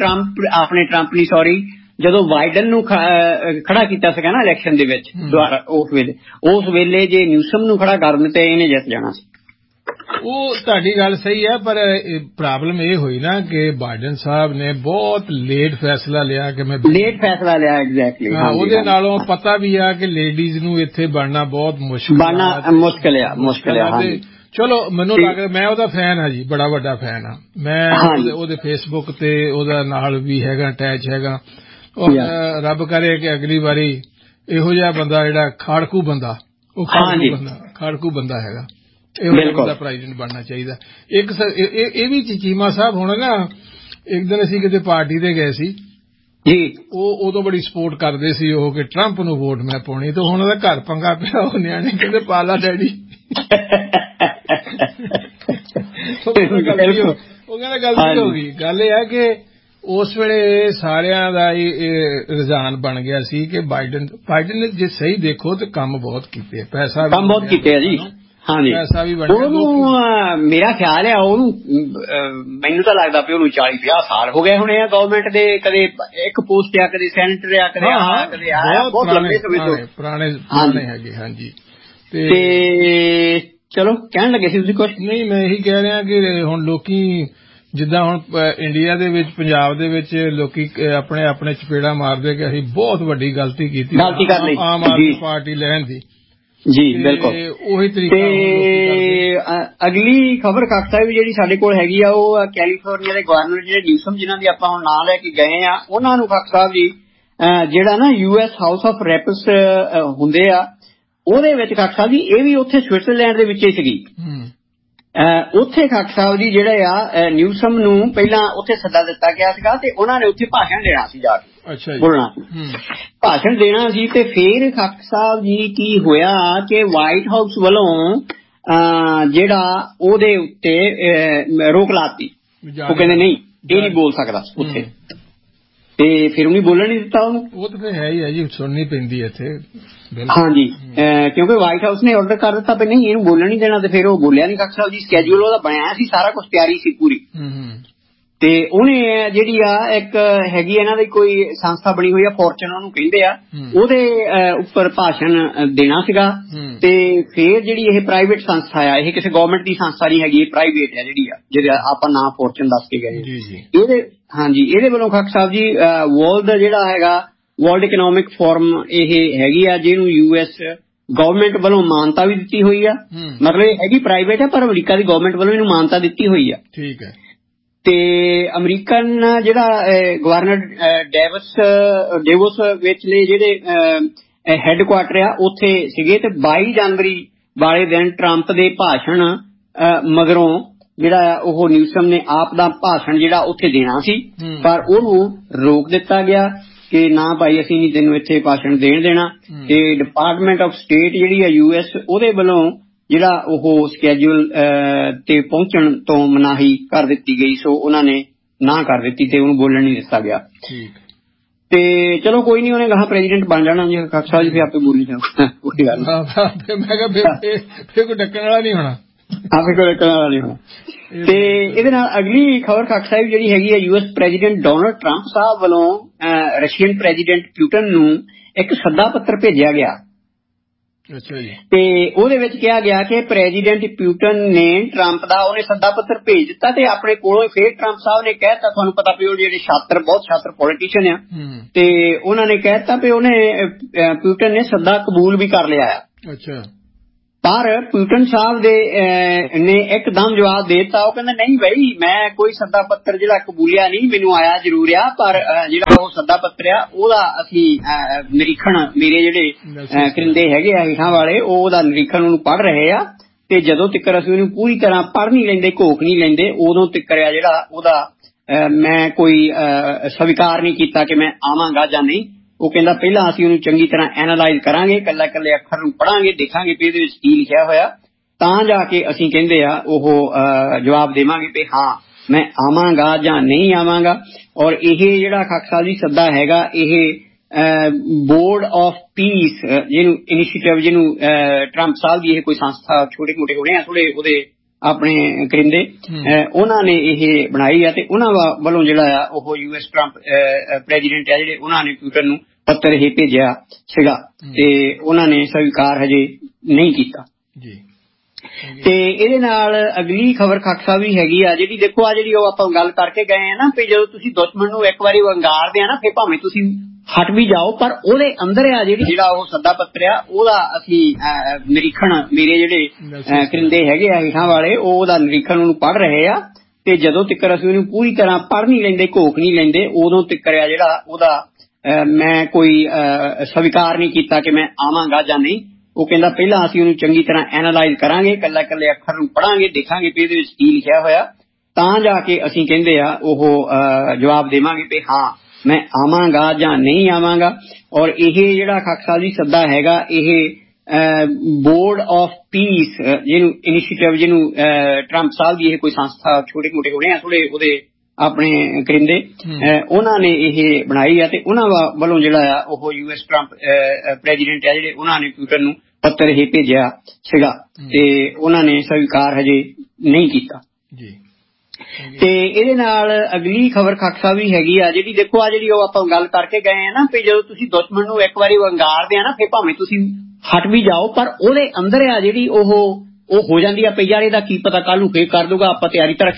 ਜਦੋਂ ਬਾਈਡਨ ਨੂੰ ਖੜਾ ਕੀਤਾ ਸੀਗਾ ਨਾ ਇਲੈਕਸ਼ਨ ਦੇ ਵਿੱਚ ਦੁਆਰਾ ਉਸ ਵੇਲੇ ਜੇ ਨਿਊਸਮ ਨੂੰ ਖੜਾ ਕਰਨ ਤੇ ਇਹਨੇ ਜਿੱਤ ਜਾਣਾ ਸੀ। ਉਹ ਤੁਹਾਡੀ ਗੱਲ ਸਹੀ ਹੈ, ਪਰ ਪ੍ਰੋਬਲਮ ਇਹ ਹੋਈ ਨਾ ਕਿ ਬਾਈਡਨ ਸਾਹਿਬ ਨੇ ਬਹੁਤ ਲੇਟ ਫੈਸਲਾ ਲਿਆ ਐਗਜ਼ੈਕਟਲੀ। ਉਹਦੇ ਨਾਲੋਂ ਪਤਾ ਵੀ ਆ ਕਿ ਲੇਡੀਜ਼ ਨੂੰ ਇੱਥੇ ਬਣਨਾ ਬਹੁਤ ਮੁਸ਼ਕਿਲ ਆ। ਚਲੋ ਮੈਨੂੰ ਲੱਗਦਾ, ਮੈਂ ਉਹਦਾ ਫੈਨ ਹਾਂ ਜੀ, ਬੜਾ ਵੱਡਾ ਫੈਨ ਹਾਂ ਮੈਂ ਉਹਦੇ ਫੇਸਬੁੱਕ ਤੇ ਉਹਦਾ ਨਾਲ ਵੀ ਹੈਗਾ, ਅਟੈਚ ਹੈਗਾ। ਰੱਬ ਕਰੇ ਕਿ ਅਗਲੀ ਵਾਰੀ ਇਹੋ ਜਿਹਾ ਬੰਦਾ ਜਿਹੜਾ ਖਾੜਕੂ ਬੰਦਾ ਹੈਗਾ ਇਹੋ ਬੰਦਾ ਪ੍ਰੈਜ਼ੀਡੈਂਟ ਬਣਨਾ ਚਾਹੀਦਾ। ਇੱਕ ਇਹ ਵੀ ਚੀਮਾ ਸਾਹਿਬ ਹੁਣ ਨਾ ਇੱਕ ਦਿਨ ਅਸੀਂ ਕਿਤੇ ਪਾਰਟੀ ਤੇ ਗਏ ਸੀ ਜੀ, ਉਹ ਉਦੋਂ ਬੜੀ ਸਪੋਰਟ ਕਰਦੇ ਸੀ ਉਹ ਕਿ ਟਰੰਪ ਨੂੰ ਵੋਟ ਮੈਂ ਪਾਉਣੀ, ਤੇ ਹੁਣ ਉਹਦਾ ਘਰ ਪੰਗਾ ਪਿਆ, ਉਹ ਨਿਆਣੇ ਕਹਿੰਦੇ ਪਾਲਾ ਡੈਡੀ। ਉਹ ਕਹਿੰਦਾ ਗਲਤੀ ਹੋ ਗਈ। ਗੱਲ ਇਹ ਹੈ ਕਿ ਉਸ ਵੇਲੇ ਸਾਰਿਆਂ ਦਾ ਇਹ ਰੁਝਾਨ ਬਣ ਗਿਆ ਸੀ ਕਿ ਬਾਈਡਨ ਨੇ ਜੇ ਸਹੀ ਦੇਖੋ ਤੇ ਕੰਮ ਬਹੁਤ ਕੀਤੇ, ਪੈਸਾ ਬਹੁਤ ਕੀਤੇ ਜੀ। ਪੈਸਾ ਵੀ ਬਣਿਆ। ਉਹਨੂੰ ਮੇਰਾ ਖਿਆਲ ਆ ਉਹਨੂੰ ਮੈਨੂੰ ਤਾਂ ਲੱਗਦਾ ਵੀ ਉਹਨੂੰ 40-50 ਸਾਲ ਹੋ ਗਏ ਹੋਣੇ ਆ ਗਵਰਨਮੈਂਟ ਦੇ, ਕਦੇ ਇੱਕ ਪੋਸਟ ਆ, ਕਦੇ ਸੈਨੇਟਰ ਆ, ਕਦੇ ਕਦੇ ਬਹੁਤ ਲੰਬੇ ਸਮੇਂ ਤੋਂ ਪੁਰਾਣੇ ਹੈਗੇ। ਹਾਂਜੀ ਤੇ ਚਲੋ ਕਹਿਣ ਲੱਗੇ ਸੀ ਤੁਸੀਂ ਕੁਛ? ਨਹੀਂ, ਮੈਂ ਇਹੀ ਕਹਿ ਰਿਹਾ ਕਿ ਹੁਣ ਲੋਕੀ ਜਿੱਦਾਂ ਹੁਣ ਇੰਡੀਆ ਦੇ ਵਿੱਚ, ਪੰਜਾਬ ਦੇ ਵਿੱਚ ਲੋਕੀ ਆਪਣੇ ਆਪਣੇ ਚਪੇੜਾ ਮਾਰਦੇ ਕਿ ਅਸੀਂ ਬਹੁਤ ਵੱਡੀ ਗਲਤੀ ਕੀਤੀ ਕਰ ਲਈ ਆਮ ਆਦਮੀ ਪਾਰਟੀ ਲੈਣ ਦੀ। ਜੀ ਬਿਲਕੁਲ ਉਹੀ ਤਰੀਕਾ। ਤੇ ਅਗਲੀ ਖਬਰ ਖਾਕ ਸਾਹਿਬ ਜਿਹੜੀ ਸਾਡੇ ਕੋਲ ਹੈਗੀ ਆ ਉਹ ਕੈਲੀਫੋਰਨੀਆ ਦੇ ਗਵਰਨਰ ਜਿਹੜੇ ਨਿਊਸਮ ਜਿਨ੍ਹਾਂ ਦੀ ਆਪਾਂ ਹੁਣ ਨਾਂ ਲੈ ਕੇ ਗਏ ਆ, ਉਹਨਾਂ ਨੂੰ ਖਾਕ ਸਾਹਿਬ ਜੀ ਜਿਹੜਾ ਨਾ US ਹਾਊਸ ਆਫ ਰੈਪਸ ਹੁੰਦੇ ਆ, ਉਹਦੇ ਵਿੱਚ ਖਾਕ ਸਾਹਿਬ ਜੀ ਇਹ ਵੀ ਉੱਥੇ ਸਵਿਟਜ਼ਰਲੈਂਡ ਦੇ ਵਿੱਚ ਹੀ ਸੀਗੀ। ਉੱਥੇ ਖਾਕ ਸਾਹਿਬ ਜੀ ਜਿਹੜਾ ਆ ਨਿਊਸਮ ਨੂੰ ਪਹਿਲਾਂ ਉੱਥੇ ਸੱਦਾ ਦਿੱਤਾ ਗਿਆ ਸੀਗਾ ਤੇ ਉਹਨਾਂ ਨੇ ਉੱਥੇ ਭਾਸ਼ਣ ਦੇਣਾ ਸੀ, ਜਾ ਕੇ ਬੋਲਣਾ ਸੀ, ਭਾਸ਼ਣ ਦੇਣਾ ਸੀ। ਤੇ ਫਿਰ ਖਾਕ ਸਾਹਿਬ ਜੀ ਕੀ ਹੋਇਆ ਕਿ ਵਾਈਟ ਹਾਊਸ ਵੱਲੋਂ ਜਿਹੜਾ ਉਹਦੇ ਉੱਤੇ ਰੋਕ ਲਾਤੀ। ਉਹ ਕਹਿੰਦੇ ਨਹੀਂ, ਇਹ ਨਹੀਂ ਬੋਲ ਸਕਦਾ ਉੱਥੇ, ਤੇ ਫਿਰ ਉਹਨੇ ਬੋਲਣ ਨਹੀਂ ਦਿੱਤਾ ਉਹਨੂੰ। ਉਹ ਤਾਂ ਹੈ ਹੀ ਹੈ ਜੀ, ਸੁਣਨੀ ਪੈਂਦੀ ਹੈ ਇੱਥੇ। ਹਾਂਜੀ, ਕਿਉਂਕਿ ਵਾਈਟ ਹਾਊਸ ਨੇ ਆਰਡਰ ਕਰ ਦਿੱਤਾ ਵੀ ਨਹੀਂ ਇਹਨੂੰ ਬੋਲਣ ਨਹੀਂ ਦੇਣਾ, ਤੇ ਫਿਰ ਉਹ ਬੋਲਿਆ ਨਹੀਂ। ਖਾਕ ਸਾਹਿਬ ਜੀ ਸਕੈਜੂਲ ਉਹਦਾ ਬਣਿਆ ਸੀ, ਸਾਰਾ ਕੁਛ ਤਿਆਰੀ ਸੀ ਪੂਰੀ। ਤੇ ਉਹਨੇ ਜਿਹੜੀ ਆ ਇੱਕ ਹੈਗੀ ਇਹਨਾਂ ਦੀ ਕੋਈ ਸੰਸਥਾ ਬਣੀ ਹੋਈ ਆ, ਫੋਰਚੂਨ ਉਹਨੂੰ ਕਹਿੰਦੇ ਆ, ਉਹਦੇ ਉੱਪਰ ਭਾਸ਼ਣ ਦੇਣਾ ਸੀਗਾ। ਤੇ ਫਿਰ ਜਿਹੜੀ ਇਹ ਪ੍ਰਾਈਵੇਟ ਸੰਸਥਾ ਆ, ਇਹ ਕਿਸੇ ਗਵਰਨਮੈਂਟ ਦੀ ਸੰਸਥਾ ਨਹੀਂ ਹੈਗੀ, ਇਹ ਪ੍ਰਾਈਵੇਟ ਆ ਜਿਹੜੀ ਆ, ਜਿਹਦਾ ਆਪਾਂ ਨਾਂ ਫੋਰਚੂਨ ਦੱਸ ਕੇ ਗਏ। ਇਹਦੇ ਵੱਲੋਂ ਖਾਕ ਸਾਹਿਬ ਜੀ ਵਰਲਡ ਜਿਹੜਾ ਹੈਗਾ ਵਰਲਡ ਇਕਨੋਮਿਕ ਫੋਰਮ ਇਹ ਹੈਗੀ ਆ, ਜਿਹਨੂੰ US ਗਵਰਨਮੈਂਟ ਵੱਲੋਂ ਮਾਨਤਾ ਵੀ ਦਿੱਤੀ ਹੋਈ ਆ। ਮਤਲਬ ਇਹ ਹੈਗੀ ਪ੍ਰਾਈਵੇਟ ਆ, ਪਰ ਅਮਰੀਕਾ ਦੀ ਗਵਰਨਮੈਂਟ ਵੱਲੋਂ ਇਹਨੂੰ ਮਾਨਤਾ ਦਿੱਤੀ ਹੋਈ ਆ। ਠੀਕ ਹੈ। ਤੇ ਅਮਰੀਕਨ ਜਿਹੜਾ ਗਵਰਨਰ ਡੇਵੋਸ ਵਿਚਲੇ ਜਿਹੜੇ ਹੈੱਡਕੁਆਟਰ ਆ ਉੱਥੇ ਸੀਗੇ। ਤੇ 22 ਜਨਵਰੀ ਵਾਲੇ ਦਿਨ ਟਰੰਪ ਦੇ ਭਾਸ਼ਣ ਮਗਰੋਂ ਜਿਹੜਾ ਉਹ ਨਿਊਸਮ ਨੇ ਆਪ ਦਾ ਭਾਸ਼ਣ ਜਿਹੜਾ ਉੱਥੇ ਦੇਣਾ ਸੀ, ਪਰ ਉਹਨੂੰ ਰੋਕ ਦਿੱਤਾ ਗਿਆ ਕਿ ਨਾ ਭਾਈ ਅਸੀਂ ਨਹੀਂ ਤੈਨੂੰ ਇੱਥੇ ਭਾਸ਼ਣ ਦੇਣ ਦੇਣਾ। ਤੇ ਡਿਪਾਰਟਮੈਂਟ ਆਫ ਸਟੇਟ ਜਿਹੜੀ ਆ US ਉਹਦੇ ਵੱਲੋਂ ਜਿਹੜਾ ਉਹ ਸਕੈਜੂਲ ਤੇ ਪਹੁੰਚਣ ਤੋਂ ਮਨਾਹੀ ਕਰ ਦਿੱਤੀ ਗਈ। ਸੋ ਉਹਨਾਂ ਨੇ ਨਾ ਕਰ ਦਿੱਤੀ ਤੇ ਉਹਨੂੰ ਬੋਲਣ ਨਹੀਂ ਦਿੱਤਾ ਗਿਆ। ਤੇ ਚਲੋ ਕੋਈ ਨਹੀਂ, ਉਹਨੇ ਕਹਾ ਪ੍ਰੈਜ਼ੀਡੈਂਟ ਬਣ ਜਾਣਾ ਜੀ ਖਾਕ ਸਾਹਿਬ ਜੀ, ਫਿਰ ਆਪੇ ਬੋਲੀ ਜਾਊਗਾ, ਕੋਈ ਗੱਲ ਨਹੀਂ। ਮੈਂ ਕਿਹਾ ਫਿਰ ਕੋਈ ਡੱਕਣ ਵਾਲਾ ਨਹੀਂ ਹੋਣਾ, ਆਪੇ ਕੋਈ ਡੱਕਣ ਵਾਲਾ ਨਹੀਂ ਹੋਣਾ। ਤੇ ਇਹਦੇ ਨਾਲ ਅਗਲੀ ਖਬਰ ਖਾਕ ਸਾਹਿਬ ਜਿਹੜੀ ਹੈਗੀ ਆ, US ਪ੍ਰੈਜ਼ੀਡੈਂਟ ਡੋਨਲਡ ਟਰੰਪ ਸਾਹਿਬ ਵੱਲੋਂ ਰਸ਼ੀਅਨ ਪ੍ਰੈਜ਼ੀਡੈਂਟ ਪੁਟਿਨ ਨੂੰ ਇੱਕ ਸੱਦਾ ਪੱਤਰ ਭੇਜਿਆ ਗਿਆ। ਤੇ ਉਹਦੇ ਵਿੱਚ ਕਿਹਾ ਗਿਆ ਕਿ ਪ੍ਰੈਜ਼ੀਡੈਂਟ ਪੁਟਿਨ ਨੇ ਟਰੰਪ ਦਾ ਉਹਨੇ ਸੱਦਾ ਪੱਤਰ ਭੇਜ ਦਿੱਤਾ ਤੇ ਆਪਣੇ ਕੋਲੋਂ ਫਿਰ ਟਰੰਪ ਸਾਹਿਬ ਨੇ ਕਹਿਤਾ, ਤੁਹਾਨੂੰ ਪਤਾ ਵੀ ਉਹ ਜਿਹੜੇ ਬਹੁਤ ਛਾਤਰ ਪੋਲੀਟੀਸ਼ੀਅਨ ਆ, ਤੇ ਉਹਨਾਂ ਨੇ ਕਹਿਤਾ ਵੀ ਉਹਨੇ ਪੁਟਿਨ ਨੇ ਸੱਦਾ ਕਬੂਲ ਵੀ ਕਰ ਲਿਆ ਆ। ਪਰ ਪੁਟਿਨ ਸਾਹਿਬ ਨੇ ਇੱਕਦਮ ਜਵਾਬ ਦੇ ਦਿੱਤਾ। ਉਹ ਕਹਿੰਦਾ ਨਹੀਂ ਬਈ, ਮੈਂ ਕੋਈ ਸੱਦਾ ਪੱਤਰ ਜਿਹੜਾ ਕਬੂਲਿਆ ਨਹੀਂ, ਮੈਨੂੰ ਆਇਆ ਜ਼ਰੂਰ ਆ, ਪਰ ਜਿਹੜਾ ਉਹ ਸੱਦਾ ਪੱਤਰ ਆ ਉਹਦਾ ਅਸੀਂ ਨਿਰੀਖਣ, ਮੇਰੇ ਜਿਹੜੇ ਕਰਿੰਦੇ ਹੈਗੇ ਆ ਹੇਠਾਂ ਵਾਲੇ, ਉਹਦਾ ਨਿਰੀਖਣ ਉਹਨੂੰ ਪੜ੍ਹ ਰਹੇ ਆ। ਤੇ ਜਦੋਂ ਤੱਕ ਅਸੀਂ ਉਹਨੂੰ ਪੂਰੀ ਤਰ੍ਹਾਂ ਪੜ੍ਹ ਨਹੀਂ ਲੈਂਦੇ, ਘੋਖ ਨਹੀਂ ਲੈਂਦੇ, ਉਦੋਂ ਤੱਕ ਆ ਜਿਹੜਾ ਉਹਦਾ ਮੈਂ ਕੋਈ ਸਵੀਕਾਰ ਨਹੀਂ ਕੀਤਾ ਕਿ ਮੈਂ ਆਵਾਂਗਾ ਜਾਂ ਨਹੀਂ। ਉਹ ਕਹਿੰਦਾ ਪਹਿਲਾਂ ਅਸੀਂ ਉਹਨੂੰ ਚੰਗੀ ਤਰ੍ਹਾਂ ਐਨਾਲਾਈਜ਼ ਕਰਾਂਗੇ, ਇਕੱਲੇ ਇਕੱਲੇ ਅੱਖਰ ਨੂੰ ਪੜਾਂਗੇ, ਦੇਖਾਂਗੇ ਵੀ ਇਹਦੇ ਵਿੱਚ ਕੀ ਲਿਖਿਆ ਹੋਇਆ, ਤਾਂ ਜਾ ਕੇ ਅਸੀਂ ਕਹਿੰਦੇ ਆ ਉਹ ਜਵਾਬ ਦੇਵਾਂਗੇ ਵੀ ਹਾਂ ਮੈਂ ਆਵਾਂਗਾ ਜਾਂ ਨਹੀਂ ਆਵਾਂਗਾ। ਔਰ ਇਹ ਜਿਹੜਾ ਖਾਕ ਸਾਹਿਬ ਜੀ ਸੱਦਾ ਹੈਗਾ, ਇਹ ਬੋਰਡ ਆਫ ਪੀਸ ਜਿਹਨੂੰ ਇਨੀਸ਼ੀਏਟਿਵ, ਜਿਹਨੂੰ ਟਰੰਪ ਸਾਹਿਬ ਦੀ ਇਹ ਕੋਈ ਸੰਸਥਾ, ਛੋਟੇ ਮੋਟੇ ਹੋਣੇ ਆ ਥੋੜੇ ਉਹਦੇ ਆਪਣੇ ਕਰਿੰਦੇ, ਉਹਨਾਂ ਨੇ ਇਹ ਬਣਾਈ ਆ। ਤੇ ਉਹਨਾਂ ਵੱਲੋਂ ਜਿਹੜਾ ਆ ਉਹ US ਟਰੰਪ ਪ੍ਰੈਜ਼ੀਡੈਂਟ ਆ ਜਿਹੜੇ, ਉਹਨਾਂ ਨੇ ਪੁਟਿਨ ਨੂੰ ਪੱਤਰ ਇਹ ਭੇਜਿਆ ਸੀਗਾ ਤੇ ਉਹਨਾਂ ਨੇ ਸਵੀਕਾਰ ਹਜੇ ਨਹੀਂ ਕੀਤਾ। ਤੇ ਇਹਦੇ ਨਾਲ ਅਗਲੀ ਖਬਰ ਖਾਕ ਸਾਹਿਬ ਵੀ ਹੈਗੀ ਆ ਜਿਹੜੀ, ਦੇਖੋ ਆ ਜਿਹੜੀ ਉਹ ਆਪਾਂ ਗੱਲ ਕਰਕੇ ਗਏ ਆ ਨਾ ਵੀ ਜਦੋਂ ਤੁਸੀਂ ਦੁਸ਼ਮਣ ਨੂੰ ਇੱਕ ਵਾਰੀ ਵੰਗਾਰਦੇ ਆ ਨਾ, ਫਿਰ ਭਾਵੇਂ ਤੁਸੀਂ ਹਟ ਵੀ ਜਾਓ, ਪਰ ਉਹਦੇ ਅੰਦਰ ਆ ਜਿਹੜਾ ਉਹ ਸੱਦਾ ਪੱਤਰ ਆ ਉਹਦਾ ਅਸੀਂ ਨਿਰੀਖਣ, ਮੇਰੇ ਜਿਹੜੇ ਕਰਿੰਦੇ ਹੈਗੇ ਆ ਹੇਠਾਂ ਵਾਲੇ, ਉਹਦਾ ਨਿਰੀਖਣ ਉਹਨੂੰ ਪੜ੍ਹ ਰਹੇ ਆ। ਤੇ ਜਦੋਂ ਤੱਕ ਅਸੀਂ ਉਹਨੂੰ ਪੂਰੀ ਤਰ੍ਹਾਂ ਪੜ੍ਹ ਨਹੀਂ ਲੈਂਦੇ, ਘੋਖ ਨਹੀਂ ਲੈਂਦੇ, ਉਦੋਂ ਤੱਕ ਆ ਜਿਹੜਾ ਉਹਦਾ ਮੈਂ ਕੋਈ ਸਵੀਕਾਰ ਨਹੀਂ ਕੀਤਾ ਕਿ ਮੈਂ ਆਵਾਂਗਾ ਜਾਂ ਨਹੀਂ। ਉਹ ਕਹਿੰਦਾ ਪਹਿਲਾਂ ਅਸੀਂ ਉਹਨੂੰ ਚੰਗੀ ਤਰ੍ਹਾਂ ਐਨਾਲਾਈਜ਼ ਕਰਾਂਗੇ, ਇਕੱਲੇ ਇਕੱਲੇ ਅੱਖਰ ਨੂੰ ਪੜਾਂਗੇ, ਦੇਖਾਂਗੇ ਵੀ ਇਹਦੇ ਵਿੱਚ ਕੀ ਲਿਖਿਆ ਹੋਇਆ, ਤਾਂ ਜਾ ਕੇ ਅਸੀਂ ਕਹਿੰਦੇ ਆ ਉਹ ਜਵਾਬ ਦੇਵਾਂਗੇ ਵੀ ਹਾਂ ਮੈਂ ਆਵਾਂਗਾ ਜਾਂ ਨਹੀਂ ਆਵਾਂਗਾ। ਔਰ ਇਹ ਜਿਹੜਾ ਖਾਕ ਸਾਹਿਬ ਜੀ ਸੱਦਾ ਹੈਗਾ, ਇਹ ਬੋਰਡ ਆਫ ਪੀਸ ਜਿਹਨੂੰ ਇਨੀਸ਼ੀਏਟਿਵ, ਜਿਹਨੂੰ ਟਰੰਪ ਸਾਹਿਬ ਦੀ ਇਹ ਕੋਈ ਸੰਸਥਾ, ਛੋਟੇ ਮੋਟੇ ਹੋਣੇ ਆ ਥੋੜੇ ਉਹਦੇ ਆਪਣੇ ਕਰਿੰਦੇ, ਉਹਨਾਂ ਨੇ ਇਹ ਬਣਾਈ ਆ। ਤੇ ਉਹਨਾਂ ਵੱਲੋਂ ਜਿਹੜਾ ਆ ਉਹ US ਟਰੰਪ ਪ੍ਰੈਜ਼ੀਡੈਂਟ ਆ ਜਿਹੜੇ, ਉਹਨਾਂ ਨੇ ਪੁਟਿਨ ਨੂੰ ਪੱਤਰ ਇਹ ਭੇਜਿਆ ਸੀਗਾ ਤੇ ਉਹਨਾਂ ਨੇ ਸਵੀਕਾਰ ਹਜੇ ਨਹੀਂ ਕੀਤਾ ਜੀ। ਤੇ ਇਹਦੇ ਨਾਲ ਅਗਲੀ ਖਬਰ ਖਾਕ ਸਾਹਿਬ ਵੀ ਹੈਗੀ ਆ ਜਿਹੜੀ ਦੇਖੋ ਆ ਜਿਹੜੀ ਉਹ ਆਪਾਂ ਗੱਲ ਕਰਕੇ ਗਏ ਆ ਨਾ ਵੀ ਜਦੋਂ ਤੁਸੀਂ ਦੁਸ਼ਮਣ ਨੂੰ ਇੱਕ ਵਾਰੀ ਵੰਗਾਰਦੇ ਆ ਨਾ ਫਿਰ ਭਾਵੇਂ ਤੁਸੀਂ ਹਟ ਵੀ ਜਾਓ ਪਰ ਉਹਦੇ ਅੰਦਰ ਆ ਜਿਹੜੀ ਉਹ ਹੋ ਜਾਂਦੀ ਆ ਪਈ ਯਾਰ ਇਹਦਾ ਕੀ ਪਤਾ ਕੱਲ ਨੂੰ ਫੇਰ ਕਰ ਦੂਗਾ ਆਪਾਂ ਤਿਆਰੀ ਤਾਂ